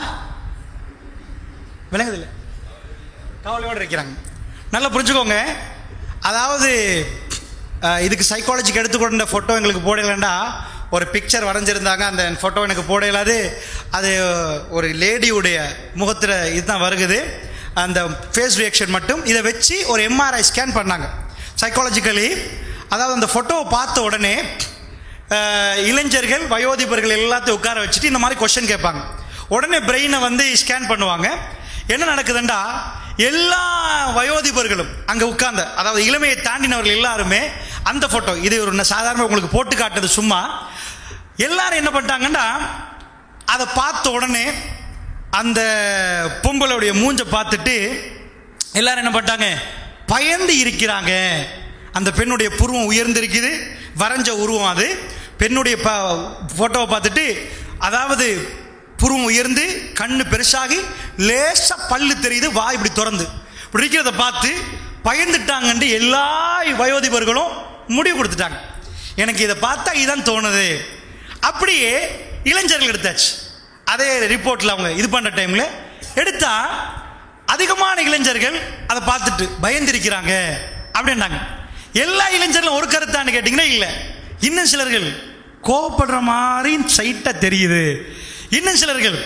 விளங்குது இல்லை, கவலையோடு இருக்கிறாங்க. நல்லா புரிஞ்சுக்கோங்க. அதாவது இதுக்கு சைக்காலஜிக்கு எடுத்துக்கொண்ட ஃபோட்டோ எங்களுக்கு போடலைண்டா, ஒரு பிக்சர் வரைஞ்சிருந்தாங்க, அந்த ஃபோட்டோ எனக்கு போடலாது. அது ஒரு லேடியுடைய முகத்தில் இதுதான் வருகுது, அந்த ஃபேஸ் ரியாக்ஷன் மட்டும். இதை வச்சு ஒரு எம்ஆர்ஐ ஸ்கேன் பண்ணாங்க சைக்காலஜிக்கலி. அதாவது அந்த ஃபோட்டோவை பார்த்த உடனே இளைஞர்கள், வயோதிபர்கள் எல்லாத்தையும் உட்கார வச்சுட்டு இந்த மாதிரி கொஸ்டின் கேட்பாங்க. உடனே பிரெயினை வந்து ஸ்கேன் பண்ணுவாங்க. என்ன நடக்குதுண்டா, எல்லா வயோதிபர்களும் அங்கே உட்கார்ந்த, அதாவது இளமையை தாண்டினவர்கள் எல்லாருமே அந்த ஃபோட்டோ, இது ஒரு சாதாரண உங்களுக்கு போட்டு காட்டுறது சும்மா. எல்லாரும் என்ன பண்ணிட்டாங்கன்னா, அதை பார்த்த உடனே அந்த பொம்பளுடைய மூஞ்சை பார்த்துட்டு எல்லாரும் என்ன பண்ணிட்டாங்க, பயந்து இருக்கிறாங்க. அந்த பெண்ணுடைய புருவம் உயர்ந்திருக்குது, வரைஞ்ச உருவம் அது. பெண்ணுடைய ஃபோட்டோவை பார்த்துட்டு, அதாவது புருவம் உயர்ந்து, கண்ணு பெருசாகி, லேசா பல்லு தெரியுது, வாய் இப்படி திறந்து இப்படி இருக்கிறத பார்த்து பயந்துட்டாங்கன்னு எல்லா வயோதிபர்களும் முடிவு கொடுத்துட்டாங்க. எனக்கு இதை பார்த்தா இதான் தோணுது. அப்படியே இளைஞர்கள் எடுத்தாச்சு. அதே ரிப்போர்ட்டில் அவங்க இது பண்ணுற டைமில் எடுத்தா அதிகமான இளைஞர்கள் அதை பார்த்துட்டு பயந்திருக்கிறாங்க அப்படின்னாங்க. எல்லா இளைஞர்களும் ஒரு கருத்தான்னு கேட்டிங்கன்னா இல்லை. இன்னும் சிலர்கள் கோபப்படுற மாதிரி சைட்டாக தெரியுது, இன்னும் சிலர்கள்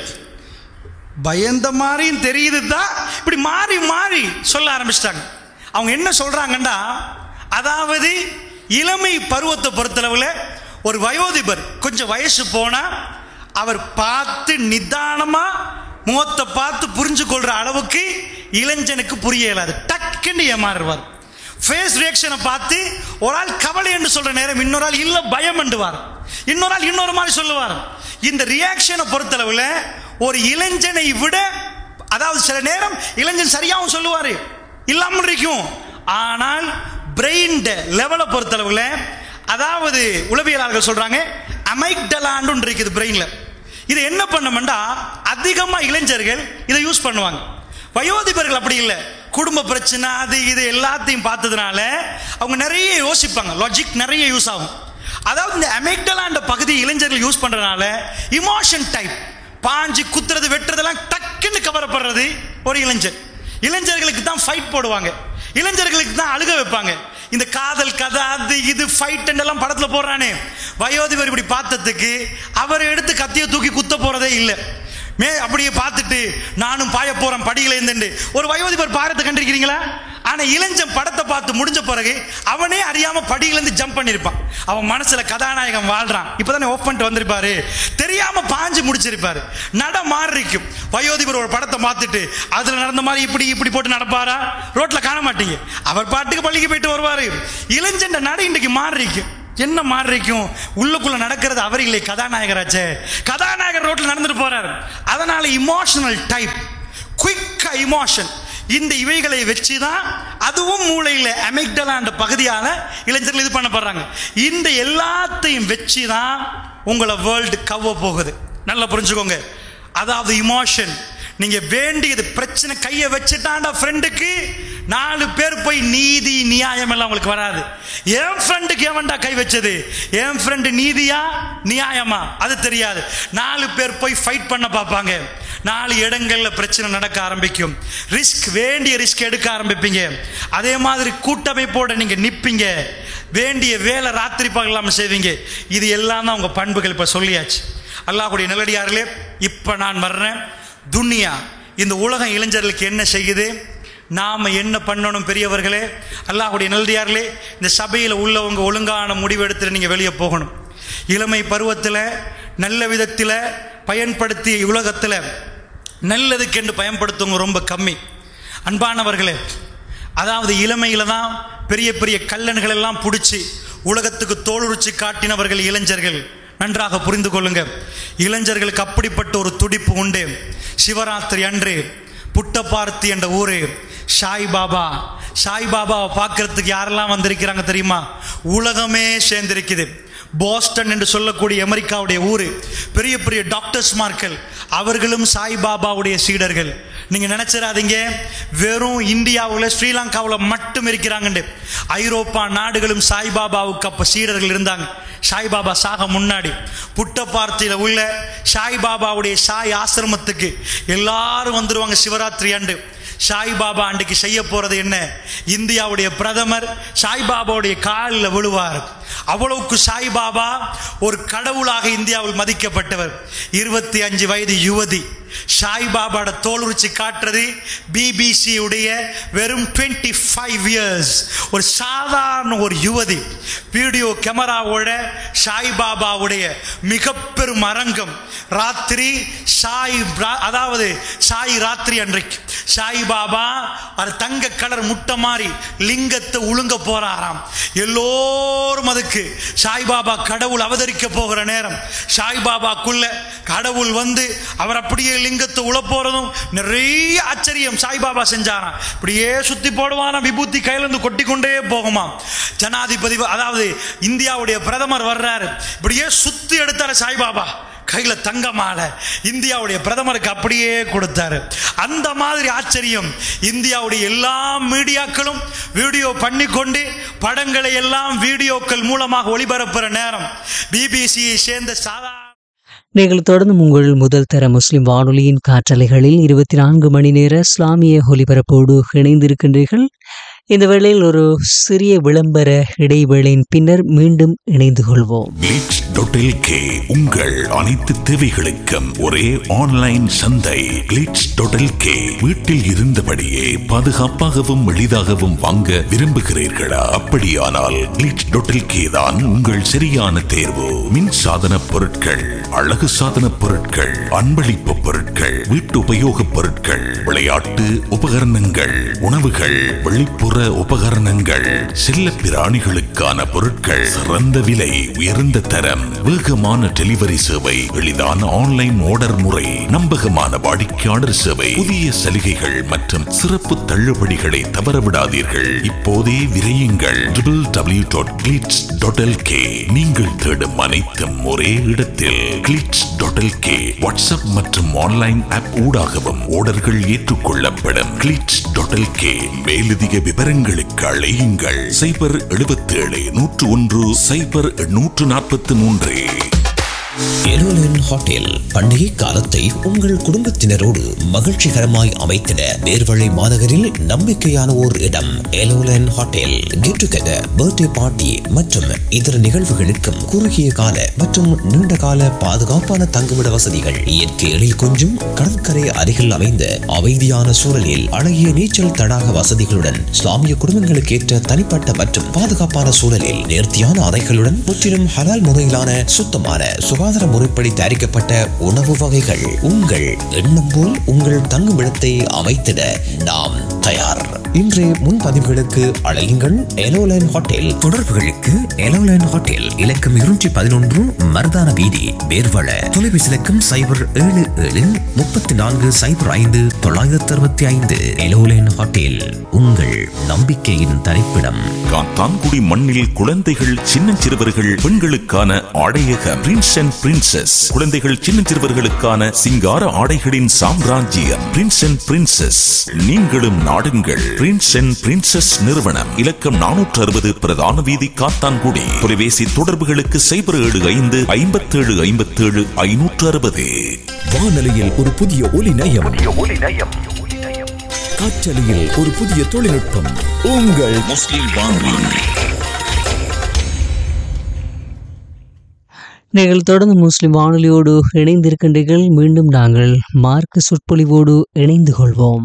பயந்த மாதிரியும் தெரியுது தான், இப்படி மாறி மாறி சொல்ல ஆரம்பிச்சிட்டாங்க. அவங்க என்ன சொல்றாங்கன்னா, அதாவது இளமை பருவத்தை பொறுத்தளவில் ஒரு வயோதிபர் கொஞ்சம் வயசு போனா அவர் பார்த்து நிதானமா முகத்தை பார்த்து புரிஞ்சு கொள்ற அளவுக்கு இளைஞனுக்கு புரிய இயலாது, டக்குன்னு ஏமாறுவார். ஃபேஸ் ரியாக்ஷனை பார்த்து ஒரு ஆள் கவலை என்று சொல்ற நேரம் இன்னொரு ஆள் இல்ல பயம் என்றுவார், இன்னொரு ஆள் இன்னொரு மாதிரி சொல்லுவார். இந்த ரியாக்ஷனை பொறுத்தளவில் ஒரு இளைஞனை விட, அதாவது சில நேரம் இளைஞன் சரியாகவும் சொல்லுவாரு, இல்லாமல் இருக்கும். ஆனால் பிரெயின் லெவலை பொறுத்தளவில், அதாவது உளவியலாளர்கள் சொல்றாங்க அமைக்டலான்னு இருக்குது பிரெயின்ல. இது என்ன பண்ணோம்னா அதிகமாக இளைஞர்கள் இதை யூஸ் பண்ணுவாங்க. வயோதிபர்கள் அப்படி இல்லை, குடும்ப பிரச்சனை அது இது எல்லாத்தையும் பார்த்ததுனால அவங்க நிறைய யோசிப்பாங்க, லாஜிக் நிறைய யூஸ் ஆகும். அதாவது இந்த அமிக்டலான்ற பகுதி இளைஞர்கள் யூஸ் பண்றதுனால இமோஷன் டைப், பாஞ்சு குத்துறது வெட்டுறதெல்லாம் டக்குன்னு கவரப்படுறது ஒரு இளைஞர். இளைஞர்களுக்கு தான் ஃபைட் போடுவாங்க, இளைஞர்களுக்கு தான் அழுக வைப்பாங்க, இந்த காதல் கதை அது இது ஃபைட் எல்லாம் படத்துல போடுறானே, வயோதிபர் இப்படி பார்த்ததுக்கு அவர் எடுத்து கத்திய தூக்கி குத்த போறதே இல்லை. மே அப்படியே பார்த்துட்டு நானும் பாய போறேன் படியில இருந்து ஒரு வயோதிபர் பாரத்தை கண்டிருக்கிறீங்களா? ஆனா இளைஞன் படத்தை பார்த்து முடிஞ்ச பிறகு அவனே அறியாம படியிலிருந்து ஜம்ப் பண்ணிருப்பான். அவன் மனசுல கதாநாயகன் வாழ்றான். இப்பதானே ஓப் பண்ணிட்டு வந்திருப்பாரு, தெரியாம பாஞ்சு முடிச்சிருப்பாரு. நட மாறிக்கும். வயோதிபர் ஒரு படத்தை பார்த்துட்டு அதுல நடந்த மாதிரி இப்படி இப்படி போட்டு நடப்பாரா? ரோட்ல காண மாட்டீங்க. அவர் பாட்டுக்கு பள்ளிக்கு போயிட்டு வருவாரு. இளைஞன் நட இன்றைக்கு மாறிக்கும். என்ன மாறிக்கும்? உள்ளுக்குள்ள நடக்கிறது அவர் இல்லை, கதாநாயகராச்சே. கதாநாயகர் ரோட்ல நடந்துட்டு போறாரு. அதனால இமோஷனல் டைப், குயிக் இமோஷன், இந்த இவைகளை வச்சுதான் அதுவும் மூளையில அமிக்டலா என்ற பகுதியால இளைஞர்கள் இது பண்ணப்படுறாங்க. இந்த எல்லாத்தையும் வச்சுதான் உங்களை வேர்ல்டு கவ்வ போகுது. நல்லா புரிஞ்சுக்கோங்க. அதாவது இமோஷன், நீங்க வேண்டியது பிரச்சனை கையை வச்சுட்டாண்டா ஃப்ரெண்டுக்கு, நாலு பேர் போய் நீதி நியாயம் எல்லாம் உங்களுக்கு வராது. என் ஃப்ரெண்டுக்கு எவன்டா கை வச்சது, என் ஃப்ரெண்டு நீதியா நியாயமா அது தெரியாது. நாலு பேர் போய் ஃபைட் பண்ண பார்ப்பாங்க. நாலு இடங்கள்ல பிரச்சனை நடக்க ஆரம்பிக்கும். ரிஸ்க், வேண்டிய ரிஸ்க் எடுக்க ஆரம்பிப்பீங்க. அதே மாதிரி கூட்டமைப்போட நீங்க நிப்பீங்க. வேண்டிய வேலை ராத்திரி பகலாம செய்வீங்க. இது எல்லாம் தான் உங்க பண்புகள். இப்ப சொல்லியாச்சு. அல்லாஹ்வுடைய நல்லடியார்களே, இப்ப நான் வர்றேன். துனியா, இந்த உலகம் இளைஞர்களுக்கு என்ன செய்யுது, நாம என்ன பண்ணணும்? பெரியவர்களே, அல்லாஹ்வுடைய நல்லடியார்களே, இந்த சபையில் உள்ளவங்க ஒழுங்கான முடிவு எடுத்துட்டு நீங்க வெளியே போகணும். இளமை பருவத்தில் நல்ல விதத்தில் பயன்படுத்தி உலகத்தில் நல்லதுக்கென்று பயன்படுத்துவங்க ரொம்ப கம்மி. அன்பானவர்களே, அதாவது இளமையில தான் பெரிய பெரிய கல்லன்கள் எல்லாம் பிடிச்சி உலகத்துக்கு தோலுரிச்சு காட்டினவர்கள் இளைஞர்கள். நன்றாக புரிந்து கொள்ளுங்க. இளைஞர்களுக்கு அப்படிப்பட்ட ஒரு துடிப்பு உண்டு. சிவராத்திரி அன்று புட்டபார்த்தி என்ற ஊரு, சாய்பாபா, சாய்பாபாவை பார்க்கறதுக்கு யாரெல்லாம் வந்திருக்கிறாங்க தெரியுமா? உலகமே சேர்ந்திருக்குது. போஸ்டன் என்று சொல்லக்கூடிய அமெரிக்காவுடைய ஊரு, பெரிய பெரிய டாக்டர்ஸ்மார்கள், அவர்களும் சாய்பாபாவுடைய சீடர்கள். நீங்க நினைச்சிடாதீங்க வெறும் இந்தியாவில் ஸ்ரீலங்காவில் மட்டும் இருக்கிறாங்க. ஐரோப்பா நாடுகளும் சாய்பாபாவுக்கு அப்ப சீடர்கள் இருந்தாங்க. சாய்பாபா சாக முன்னாடி புட்டபார்த்தியில் உள்ள சாய்பாபாவுடைய சாய் ஆசிரமத்துக்கு எல்லாரும் வந்துருவாங்க சிவராத்திரி அன்று. சாய்பாபா அன்றைக்கு செய்ய போறது என்ன? இந்தியாவுடைய பிரதமர் சாய்பாபாவுடைய காலில் விழுவார். அவ்வளவுக்கு சாய்பாபா ஒரு கடவுளாக இந்தியாவில் மதிக்கப்பட்டவர். இருபத்தி அஞ்சு வயது யுவதி சாய்பாபாவோட தோலுரிச்சு காட்டுறது பிபிசி உடைய வெறும் இருபத்தி ஐந்து இயர்ஸ் ஒரு சாதாரண ஒரு யுவதி வீடியோ கேமராவோட சாய்பாபாவுடைய மிக பெரும் அரங்கம். ராத்திரி சாய், அதாவது சாய் ராத்திரி அன்றைக்கு சாய்பாபா அது தங்க கலர் முட்டை மாதிரி லிங்கத்தை உழுங்க போறாராம். எல்லோரும் அதுக்கு சாய்பாபா கடவுள் அவதரிக்க போகிற நேரம் சாய்பாபாக்குள்ள கடவுள் வந்து அவர் அப்படியே லிங்கத்தை உழ போறதும் நிறைய ஆச்சரியம் சாய்பாபா செஞ்சாராம். இப்படியே சுத்தி போடுவானா, விபூதி கையில இருந்து கொட்டி கொண்டே போகுமா. ஜனாதிபதி, அதாவது இந்தியாவுடைய பிரதமர் வர்றாரு, இப்படியே சுத்தி எடுத்தாரு சாய்பாபா. கையில தங்க மாலை இந்தியாவுடைய பிரதமருக்கு அப்படியே கொடுத்தாரு. அந்த மாதிரி ஆச்சரியம். இந்தியாவுடைய எல்லா மீடியாக்களும் வீடியோ பண்ணி கொண்டு படங்களை எல்லாம் வீடியோக்கள் மூலமாக ஒளிபரப்புற நேரம் பிபிசியை சேர்ந்த சாதா. நீங்கள் தொடர்ந்து உங்கள் முதல் தர முஸ்லிம் வானொலியின் காற்றலைகளில் இருபத்தி நான்கு மணி நேர இஸ்லாமிய ஒலிபரப்போடு இணைந்திருக்கின்றீர்கள். இந்த வேளையில் ஒரு சிறிய விளம்பர இடைவேளையின் பின்னர் மீண்டும் இணைந்து கொள்வோம். கிளிட்ஸ் டாட் எல் கே உங்கள் அனைத்து தேவைகளுக்கும் ஒரே ஆன்லைன் சந்தை. கிளிட்ஸ் டாட் எல் கே வீட்டில் இருந்தபடியே பாதுகாப்பாகவும் எளிதாகவும் வாங்க விரும்புகிறீர்களா? அப்படியானால் கிளிட்ஸ் டாட் எல் கே தான் உங்கள் சரியான தேர்வு. மின் சாதன பொருட்கள், அழகு சாதன பொருட்கள், அன்பளிப்பு பொருட்கள், வீட்டு உபயோக பொருட்கள், விளையாட்டு உபகரணங்கள், உணவுகள், வெளிப்புற உபகரணங்கள், செல்ல பிராணிகளுக்கான பொருட்கள், சிறந்த விலை, உயர்ந்த தரம், வேகமான டெலிவரி சேவை, எளிதான ஆன்லைன் ஆர்டர் முறை, நம்பகமான வாடிக்கையாளர் சேவை, புதிய சலுகைகள் மற்றும் சிறப்பு தள்ளுபடிகளை தவறவிடாதீர்கள். இப்போதே விரையுங்கள். W W W dot glitz dot L K. நீங்கள் தேடும் அனைத்தும் ஒரே இடத்தில். Glitz dot L K WhatsApp மற்றும் ஆன்லைன் ஆப் ஊடாகவும் ஆர்டர்கள் ஏற்றுக்கொள்ளப்படும். Glitz dot L K. மேலதிக விவரங்களுக்கு அழையுங்கள். சைபர் எழுபத்தி ஏழு நூற்று ஒன்று சைபர் நூற்று நாற்பத்தி மூன்று. எலோலன் ஹோட்டல் பண்டிகை காலத்தை உங்கள் குடும்பத்தினரோடு மகிழ்ச்சிகரமாய் அமைத்திட நேர்வழி மாநகரில் நம்பிக்கையான ஓர் இடம். எலோலன் hotel get together, birthday party மற்றும் இதர நிகழ்வுகளுக்கும் குறுகிய கால மற்றும் நீண்ட கால பாதுகாப்பான தங்குமிட வசதிகள். இயற்கை எழில் கொஞ்சும் கடற்கரை அருகில் அமைந்த அமைதியான சூழலில் அழகிய நீச்சல் தடாக வசதிகளுடன் இஸ்லாமிய குடும்பங்களுக்கு ஏற்ற தனிப்பட்ட மற்றும் பாதுகாப்பான சூழலில் நேர்த்தியான அறைகளுடன் முற்றிலும் ஹலால் முறையிலான சுத்தமான சுகாதார முறைப்படி தயாரிக்கப்பட்ட உணவு வகைகள். உங்கள் எண்ணம் போல் உங்கள் தங்குமிடத்தை அமைத்திட நாம் தயார். இன்றைய முன்பதிவுகளுக்கு அழையுங்கள் எலோலைன் ஹோட்டல். தொடர்புகளுக்கு எலோலைன் ஹோட்டல் இலக்கம் இருநூற்றி பதினொன்று மருதான வீதி, பேர்வள. தொலைபேசி இலக்கம் சைபர் ஏழு ஏழு முப்பத்தி நான்கு சைபர் ஐந்து தொள்ளாயிரத்தி அறுபத்தி ஐந்து. எலோலைன் ஹோட்டல், உங்கள் நம்பிக்கையின் தரிப்பிடம். காத்தான்குடி மண்ணில் குழந்தைகள், சின்னஞ்சிறுவர்கள், பெண்களுக்கான ஆடையக பிரின்ஸ் அண்ட் பிரின்சஸ். குழந்தைகள், சின்னஞ்சிறுவர்களுக்கான சிங்கார ஆடைகளின் சாம்ராஜ்யம் பிரின்ஸ் அண்ட் பிரின்சஸ். நீங்களும் நாடுங்கள் பிரின்ஸ் அண்ட் பிரின்சஸ் நிறுவனம். இலக்கம் நானூற்று அறுபது பிரதான வீதி, காத்தான்குடி. தொலைபேசி தொடர்புகளுக்கு சைபர் ஏழு ஐந்து ஐம்பத்தி ஏழு ஐம்பத்தி ஏழு ஐநூற்று அறுபது. வானொலியில் ஒரு புதிய ஒலி நயம், காற்றலையில் ஒரு புதிய தொழில்நுட்பம். உங்கள் முஸ்லிம் வானொலி. நீங்கள் தொடர்ந்து முஸ்லிம் வானொலியோடு இணைந்திருக்கின்றீர்கள். மீண்டும் நாங்கள் மார்க்க சொற்பொழிவோடு இணைந்து கொள்வோம்.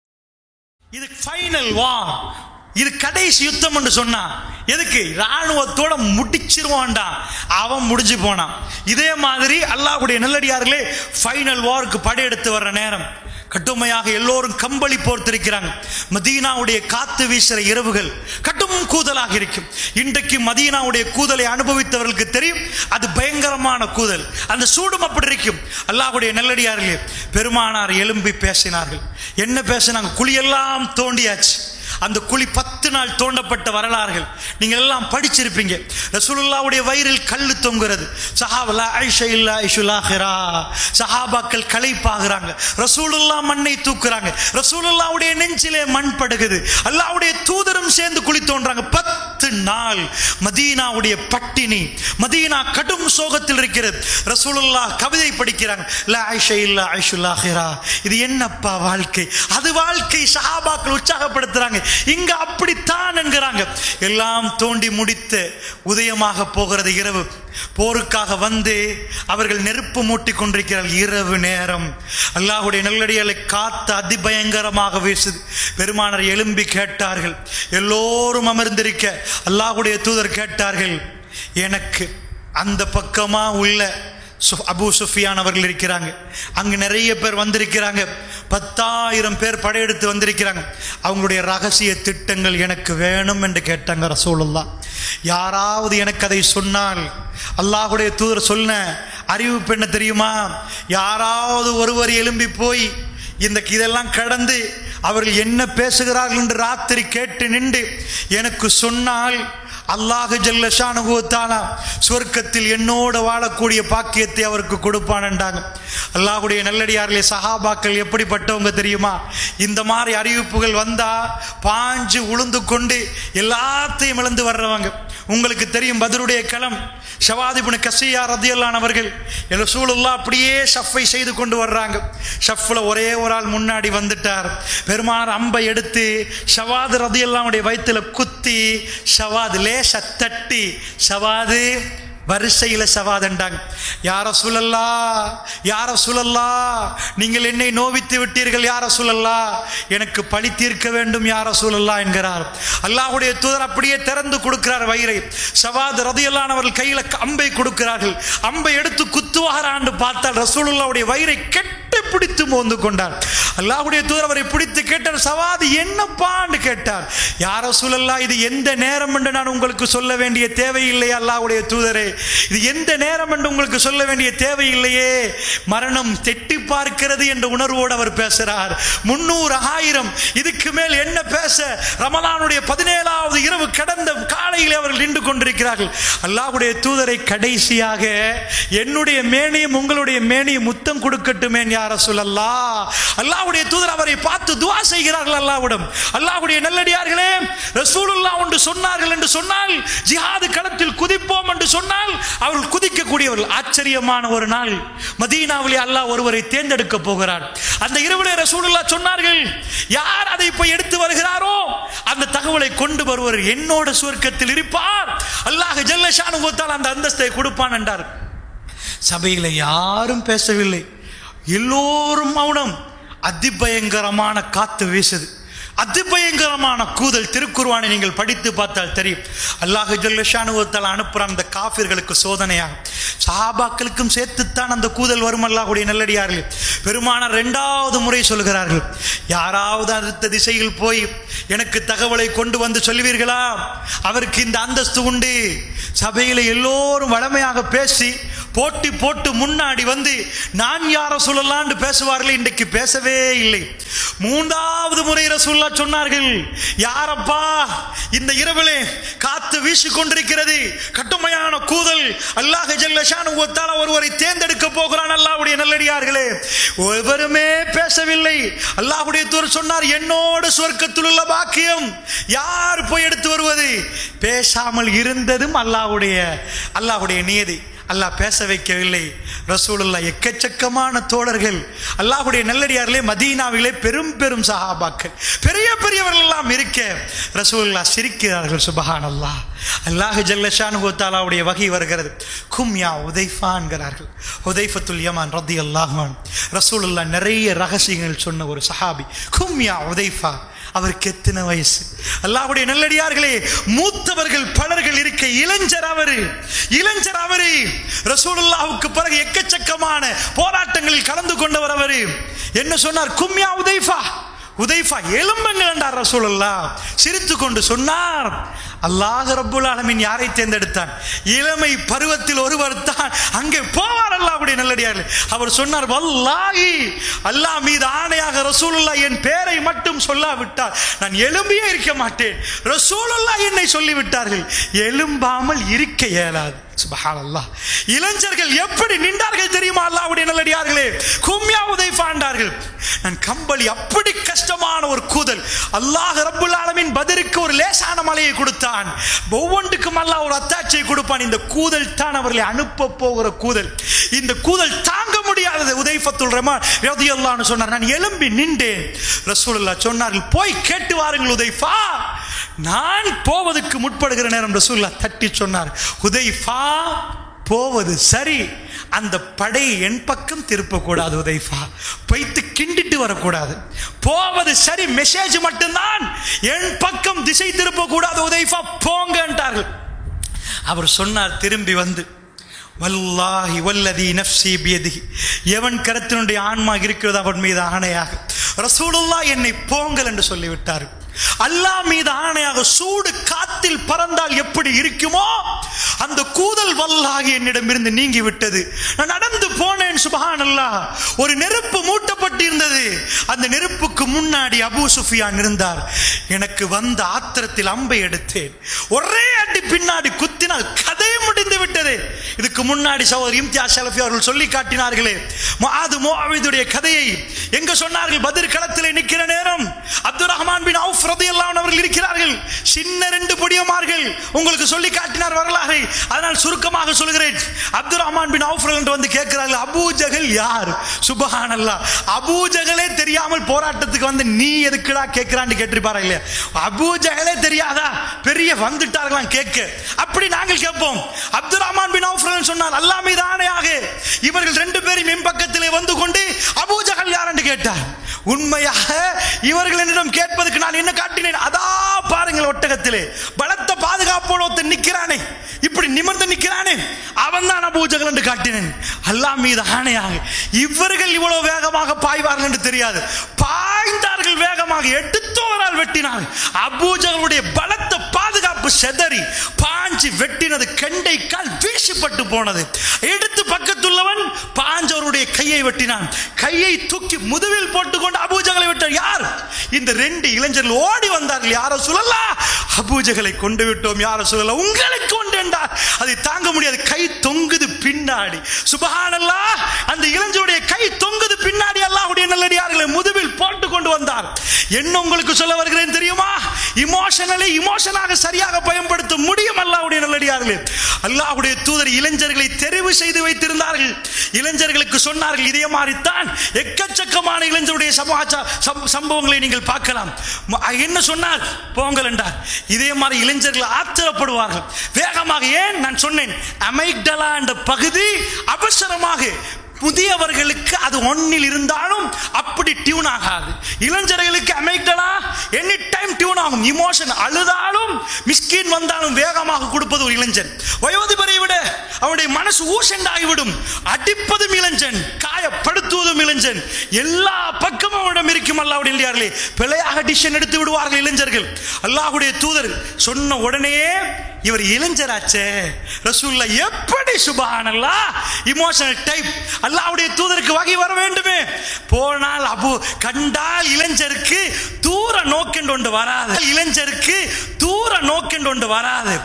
இது ஃபைனல் வார், இது கடைசி யுத்தம் என்று சொன்னா எதுக்கு? ராணுவத்தோட முடிச்சிருவான்டா, அவன் முடிஞ்சு போனான். இதே மாதிரி அல்லாஹ்வுடைய நல்லடியார்களே ஃபைனல் வாருக்கு படையெடுத்து வர்ற நேரம் கட்டுமையாக எல்லோரும் கம்பளி போர்த்திருக்கிறாங்க. மதீனாவுடைய காத்து வீசுற இரவுகள் கடும் கூதலாக இருக்கும். இன்றைக்கு மதீனாவுடைய கூதலை அனுபவித்தவர்களுக்கு தெரியும், அது பயங்கரமான கூதல். அந்த சூடும் அப்படி இருக்கும். அல்லாஹ்வுடைய நல்லடியார்களே, பெருமானார் எழும்பி பேசினார்கள். என்ன பேசினாங்க? குழியெல்லாம் தோண்டியாச்சு. அந்த குழி பத்து நாள் தோண்டப்பட்ட வரலாறுகள் நீங்கள் எல்லாம் படிச்சிருப்பீங்க. ரசூலுல்லாஹ்வுடைய வயிறில் கல்லு தொங்குறது. சஹாபலா ஐஷா இல்லா ஐஷுலாஹிரா, சஹாபாக்கள் களைப்பாகிறாங்க. ரசூலுல்லாஹ் மண்ணை தூக்குறாங்க. ரசூலுல்லாஹ்வுடைய நெஞ்சிலே மண் படுகுது. அல்லாஹ்வுடைய தூதரும் சேர்ந்து குழி தோன்றாங்க. பத்து நாள் மதீனாவுடைய பட்டினி, மதீனா கடும் சோகத்தில் இருக்கிறது. ரசூலுல்லாஹ் கவிதை படிக்கிறாங்க. லா ஐஷா இல்லா ஐஷுலாஹிரா. இது என்னப்பா வாழ்க்கை? அது வாழ்க்கை. சஹாபாக்கள் உற்சாகப்படுத்துறாங்க. இங்க அப்படித்தான் என்கிறாங்க. எல்லாம் தோண்டி முடித்து உதயமாக போகிறது இரவு. போருக்காக வந்து அவர்கள் நெருப்பு மூட்டி கொண்டிருக்கிறார்கள். இரவு நேரம் அல்லாஹ்வுடைய நல்லடியார்களை காத்து அதிபயங்கரமாக வீசுது. பெருமானார் எழும்பி கேட்டார்கள். எல்லோரும் அமர்ந்திருக்க அல்லாஹ்வுடைய தூதர் கேட்டார்கள், எனக்கு அந்த பக்கமா உள்ள அபூ சுஃபியான் அவர்கள் இருக்கிறாங்க, அங்கு நிறைய பேர் வந்திருக்கிறாங்க, பத்தாயிரம் பேர் படையெடுத்து வந்திருக்கிறாங்க, அவங்களுடைய ரகசிய திட்டங்கள் எனக்கு வேணும் என்று கேட்டாங்க ரசூலுல்லாஹ். யாராவது எனக்கு அதை சொன்னால், அல்லாஹ்வுடைய தூதர் சொன்ன அறிவிப்பு என்ன தெரியுமா? யாராவது ஒருவர் எழும்பி போய் இந்த இதெல்லாம் கடந்து அவர்கள் என்ன பேசுகிறார்கள் என்று ராத்திரி கேட்டு நின்று எனக்கு சொன்னால், அல்லாஹ் ஜல்ல ஷானஹு வ தஆலா சொர்க்கத்தில் என்னோட வாழக்கூடிய பாக்கியத்தை அவருக்கு கொடுப்பான்ண்டாங்க. அல்லாஹ்வுடைய நல்லடியார்களே, சஹாபாக்கள் எப்படிப்பட்டவங்க தெரியுமா? இந்த மாதிரி அறிவிப்புகள் வந்தா பாஞ்சு உளுந்து கொண்டு எல்லாத்தையும் இழந்து வர்றவங்க. உங்களுக்கு தெரியும், பத்ருடைய களம், ஷவாத் இப்னு கஸியா ரலியல்லாஹு அன்ஹு அவர்கள் ரசூலுல்லாஹ் அப்படியே ஷஃபை செய்து கொண்டு வர்றாங்க. ஷஃப்ல ஒரே ஒரு ஆள் முன்னாடி வந்துட்டார். பெருமானார் அம்பை எடுத்து ஷவாத் ரலியல்லாஹு அன்ஹுடைய வயித்துல குத்தி, ஷவாத் லேச தட்டி, ஷவாது வரிசையில சவாதண்டாங்க. யார சுழல்லா, யார சுழல்லா, நீங்கள் என்னை நோவித்து விட்டீர்கள் யார சுழல்லா, எனக்கு பழி தீர்க்க வேண்டும் யார சுழல்லா என்கிறார். அல்லாஹ்வுடைய தூதர் அப்படியே திறந்து கொடுக்கிறார் வயிறை. சவாத் ரலியல்லாஹு அன்ஹு அவர்கள் கையில அம்பை கொடுக்கிறார்கள். அம்பை எடுத்து குத்துவாரான்னு பார்த்தால் ரசூலுல்லாஹ்வுடைய வயிறை கெட்டு பிடித்து மோந்து கொண்டார். அல்லாஹ்வுடைய தூதர் அவரை பிடித்து கேட்டார், சவாது என்னப்பான்னு கேட்டார். யார சுழல்லா, இது எந்த நேரம் என்று நான் உங்களுக்கு சொல்ல வேண்டிய தேவையில்லையே அல்லாஹ்வுடைய தூதரே, இது எந்த நேரம் என்று உங்களுக்கு சொல்ல வேண்டிய தேவையில்லையே, மரணம் தெட்டி பார்க்கிறது என்ற உணர்வோடு அவர் பேசுறார். முன்னூறு ஆயிரம் இதுக்கு மேல் என்ன பேச? ரமலானுடைய பதினேழாவது இரவு கடந்த காலையில் அவர்கள் நின்று கொண்டிருக்கிறார்கள். அல்லாஹ்வுடைய தூதரை கடைசியாக, என்னுடைய மேனியும் உங்களுடைய மேனியும் முத்தம் கொடுக்கட்டுமே யார சொல்லல்லா, அல்லாஹ். அல்லாஹ்வுடைய தூதர் அவரை பார்த்து துஆ செய்கிறார்கள் அல்லாஹ்விடம். அல்லாஹ்வுடைய நல்லடியார்களே, ரசூலுல்லாஹ் ஒன்று சொன்னார்கள் என்று சொன்னால், ஜிஹாது களத்தில் குதிப்போம் என்று சொன்னால் அவர்கள் குதிக்கக்கூடியவர்கள். ஆச்சரியமான ஒரு நாள், மதீனாவிலே அல்லாஹ் ஒருவரை தேர்ந்தெடுக்க போகிறார். அந்த இரவிலே ரசூலுல்லாஹ் சொன்னார்கள், யார் அதை போய் எடுத்து வருகிறாரோ அந்த தகவலை கொண்டு வருவர் என்னோட சுவர்க்கத்தில் இருப்பார், அல்லாஹ் ஜல்ல ஷானுஹு வ தஆலா அந்த அந்தஸ்தை கொடுப்பான் என்றார். சபையில யாரும் பேசவில்லை, எல்லோரும் மௌனம். அதிபயங்கரமான காத்து வீசுது, அதிபயங்கரமான கூதல். திருக்குர்ஆனை நீங்கள் படித்து பார்த்தால் தெரியும். அல்லாஹ் ஜல்ல ஷானுஹு வ தஆலா அனுப்புறான் அந்த காஃபிர்களுக்கு சோதனையாக. சஹாபாக்களுக்கும் சேர்த்துத்தான் அந்த கூதல் வரும். அல்லாஹ்வுடைய நல்லடியார்கள் பெருமானார் இரண்டாவது முறை சொல்கிறார்கள், யாராவது அடுத்த திசையில் போய் எனக்கு தகவலை கொண்டு வந்து சொல்லுவீர்களா, அவருக்கு இந்த அந்தஸ்து உண்டு. சபையில எல்லோரும் வளமையாக பேசி போட்டி போட்டு முன்னாடி வந்து நான் யார சொல்லலான்னு பேசுவார்கள். இன்றைக்கு பேசவே இல்லை. மூன்றாவது முறை ரசூலுல்லாஹ் சொன்னார்கள், யாரப்பா இந்த இரவிலே காத்து வீசி கொண்டிருக்கிறது, கடுமையான கூதல், அல்லாஹ் ஜல்ல ஷானுஹு வ தஆலா ஒருவரை தேர்ந்தெடுக்க போகிறான். அல்லாஹ்வுடைய நல்லடியார்களே, ஒருவருமே பேசவில்லை. அல்லாஹ்வுடைய தூதர் சொன்னார், என்னோட சுவர்க்கத்தில் உள்ள பாக்கியம் யார் போய் எடுத்து வருவது? பேசாமல் இருந்ததும் அல்லாஹ்வுடைய அல்லாஹ்வுடைய நியதி. அல்லாஹ் பேச வைக்கவில்லை. ரசூலுல்லாஹ் எக்கச்சக்கமான தோழர்கள், அல்லாஹ்வுடைய நல்லடியார்களே, மதீனாவிலே பெரும் பெரும் சஹாபாக்கள், பெரிய பெரியவர்கள் எல்லாம் இருக்க ரசூலுல்லாஹ் சிரிக்கிறார்கள். சுப்ஹானல்லாஹ். அல்லாஹ் ஜல்ல ஷானுஹு வ தஆலாவுடைய வகை வருகிறது. கும் யா உதைஃபா என்கிறார்கள். உதைஃபத்துல் யமான் ரலியல்லாஹு அன்ஹு. ரசூலுல்லாஹ் நிறைய ரகசியங்கள் சொன்ன ஒரு சஹாபி. கும் யா உதைஃபா. அவருக்கு எத்தனை வயசு? அல்லாஹ்வுடைய நல்லடியார்களே, மூத்தவர்கள் பலர்கள் இருக்க இளைஞர் அவரு, இளைஞர் அவரு. ரசூலுல்லாஹ்வுக்கு பிறகு எக்கச்சக்கமான போராட்டங்களில் கலந்து கொண்டவர் அவரு. என்ன சொன்னார்? கும்யா உதைஃபா, உதைஃபா எலும்புங்கள் என்றார் ரசூலுல்லாஹ். சிரித்து கொண்டு சொன்னார், அல்லாஹ் ரப்புல் ஆலமீன் யாரை தேர்ந்தெடுத்தான்? இளமை பருவத்தில் ஒருவர் தான் அங்கே போவார். அல்லாஹ்வுடைய நல்லடியார்களே, அவர் சொன்னார், வல்லாஹி அல்லாஹ் மீது ஆணையாக ரசூலுல்லாஹ் என் பேரை மட்டும் சொல்லாவிட்டால் நான் எலும்பியே இருக்க மாட்டேன். ரசூலுல்லாஹ் என்னை சொல்லிவிட்டார்கள், எலும்பாமல் இருக்க இயலாது. சுப்ஹானல்லாஹ். இளைஞர்கள் எப்படி நின்றார்கள் தெரியுமா? அல்லாஹ்வுடைய நல்லடியார்களே, கும்யா உதைஃபா என்றார்கள். நான் கம்பளி, அப்படி கஷ்டமான ஒரு கூதல். அல்லாஹ் ரப்புல் ஆலமீன் பத்ருக்கு ஒரு லேசான மலையை கொடுத்தான், ஒவ்வொன்றுக்கும் அல்லாஹ் ஒரு அத்தாட்சியை கொடுப்பான். இந்த கூதல் தான் அவர்களை அனுப்ப போகிற கூதல். இந்த கூதல் தாங்க முடியாதது. உதைஃபத்துல் ரஹ்மான் ரலியல்லாஹு அன்ஹு சொன்னார், நான் எழும்பி நின்றேன். ரசூலுல்லாஹ் சொன்னார்கள், போய் கேட்டு வாருங்கள் உதைஃபா. நான் போவதற்கு முற்படுகிற நேரம் ரசூலுல்லாஹ் தட்டி சொன்னார், உதைஃபா போவது சரி, அந்த படை என் பக்கம் திருப்பக்கூடாது உதைஃபா, வைத்து கிண்டிட்டு வரக்கூடாது. போவது சரி, மெசேஜ் மட்டும்தான், என் பக்கம் திசை திருப்பக்கூடாது உதைஃபா, போங்க என்றார்கள். அவர் சொன்னார் திரும்பி வந்து, வல்லாஹி வல்லதி நஃப்ஸி பியதிஹி, எவன் கரத்தினுடைய ஆன்மா இருக்கிறது அவன் மீது ஆணையாக ரசூலுல்லாஹ் என்னை போங்கள் என்று சொல்லிவிட்டார். அல்லாஹ் மீது ஆணையாக சூடு காத்தில் பறந்தால் எப்படி இருக்குமோ அந்த கூதல் வல்லாஹி என்னிடமிருந்து நீங்கி விட்டது. நான் நடந்து போனேன். சுப்ஹானல்லாஹ். ஒரு நெருப்பு மூட்டப்பட்டிருந்தது. அந்த நெருப்புக்கு முன்னாடி அபூ சுஃபியான் இருந்தார். எனக்கு வந்த ஆத்திரத்தில் அம்பை எடுத்தேன். ஒரே அடி பின்னாடி குத்தினால் கதை முடிந்து விட்டது. இதுக்கு முன்னாடி சகோதரி இம்தியாஸ் ஷலஃபி அவர்கள் சொல்லி காட்டினார்களே முஆது முஆவிதுடைய கதையை. எங்க சொன்னார்கள்? பத்ர் களத்திலே நிற்கிற நேரம் அப்துர் ரஹ்மான் பின் அவுஃப் ரலியல்லாஹு அன்ஹு அவர்கள் இருக்கிறார்கள். சின்ன ரெண்டு பொடியமார்கள். உங்களுக்கு சொல்லி காட்டினார் வரலாறு, அதனால் சுருக்கமாக சொல்கிறேன். அப்துர் ரஹ்மான் பின் அவுஃப் என்று வந்து கேட்கிறார்கள், அபூ ஜஹல் யார்? சுப்ஹானல்லாஹ். அபூ ஜஹலே தெரியாமல் போராட்டத்துக்கு வந்து நீ எதுக்குடா கேட்கிறான்னு கேட்டிருப்பாரு இல்லையா? அபூ ஜஹலே தெரியாதா? பெரிய வந்துட்டார்களாம் கேட்க. அப்படி நாங்கள் கேட்போம். அப்துர் ரஹ்மான் பின் அவுஃப் சொன்னார், அல்லாஹ் மீது ஆணையாக இவர்கள் ரெண்டு பேரும் என் பக்கத்திலே வந்து கொண்டு அபூ ஜஹல் யார் என்று கேட்டார். உண்மையாக இவர்கள் என்னிடம் கேட்பதற்கு நான் என்ன காட்டினேன்? அதா பாருங்கள், ஒட்டகத்திலே பலத்த பாதுகாப்போடு ஒருத்தன் நிற்கிறானே, இப்படி நிமிர்ந்து நிற்கிறானே, அவன் தான் அபூ ஜஹல் என்று காட்டினேன். அல்லாஹ் மீது ஆணையாக இவர்கள் இவ்வளவு வேகமாக பாய்வார்கள் என்று தெரியாது. பாய்ந்தார்கள் வேகமாக, எடுத்தோரால் வெட்டினார். அபூ ஜஹலுடைய பலத்த பாதுகாப்பு செதறி பாஞ்சி வெட்டினது கெண்டை கால் வீசிப்பட்டு போனது. எடுத்து பக்கத்துள்ளவன் பாஞ்சவருடைய கையை வெட்டினான். கையை தூக்கி முதுவில் போட்டுக்கொண்டு அபூ ஜஹலை விட்டார். யார்? இந்த ரெண்டு இளைஞர்கள் ஓடி வந்தார்கள். யார சொல்லலாம்? அபூ ஜஹலை கொண்டு விட்டோம் யார சொல்லலாம், உங்களுக்கு கொண்டு என்றார். அதை தாங்க முடியாது. கை தொங்குது பின்னாடி. சுப்ஹானல்லாஹ். அந்த இளைஞருடைய கை தொங்குது பின்னாடி. அல்லாஹ்வுடைய நல்லடியார்களை முதுகில் போட்டு கொண்டு வந்தார். என்ன உங்களுக்கு சொல்ல வருகிறேன் தெரியுமா? இமோஷனலி இமோஷனாக சரியாக பயன்படுத்த முடியும் அல்லாஹ்வுடைய நல்லடியார்களே. அல்லாஹ்வுடைய தூதர் இளைஞர்களை தெரிவு செய்து வைத்திருந்தார்கள். இளைஞர்களுக்கு சொன்னார்கள், இதே மாதிரி தான் எக்கச்சக்கமான இளைஞருடைய சம்பவங்களை நீங்கள் பார்க்கலாம். என்ன சொன்னார்? போங்கள் என்றார். இதே மாதிரி இளைஞர்கள் ஆத்திரப்படுவார்கள் வேகமாக. ஏன்? நான் சொன்னேன், அமைக்டலா என்ற பகுதி அவசரமாக புதியவர்களுக்கு அது ஒன்னில் இருந்தாலும் அப்படி டியூன் ஆகாது. இளைஞர்களுக்கு அமைக்டலா எனி டைம் டியூன் ஆகும். இமோஷன் அழுதாலும் மிஸ்கின் வந்தாலும் வேகமாக கொடுப்பது ஒரு இளைஞன். வயோதிபரை விட அவனுடைய மனசு ஊசண்டாகிவிடும். அடிப்பதும் இளைஞன், காயப்படுத்துவதும் இளைஞன், எல்லா பக்கமும் அவனிடம் இருக்கும். அல்லாஹ்வுடைய நல்லடியார்களே, பிழையாக டிசிஷன் எடுத்து விடுவார்கள் இளைஞர்கள். அல்லாஹ்வுடைய தூதர் சொன்ன உடனே இவர் இளைஞராச்சே ரசூலுல்லாஹ் எப்படி சுப்ஹானல்லாஹ் இமோஷனல் டைப். அல்லாஹ்வுடைய தூதருக்கு வகை வர வேண்டுமே. போனால் அபு கண்டால் இளைஞருக்கு தூர நோக்கென்று ஒன்று வராது. இளைஞருக்கு தூர நோக்கென்று ஒன்று வராது.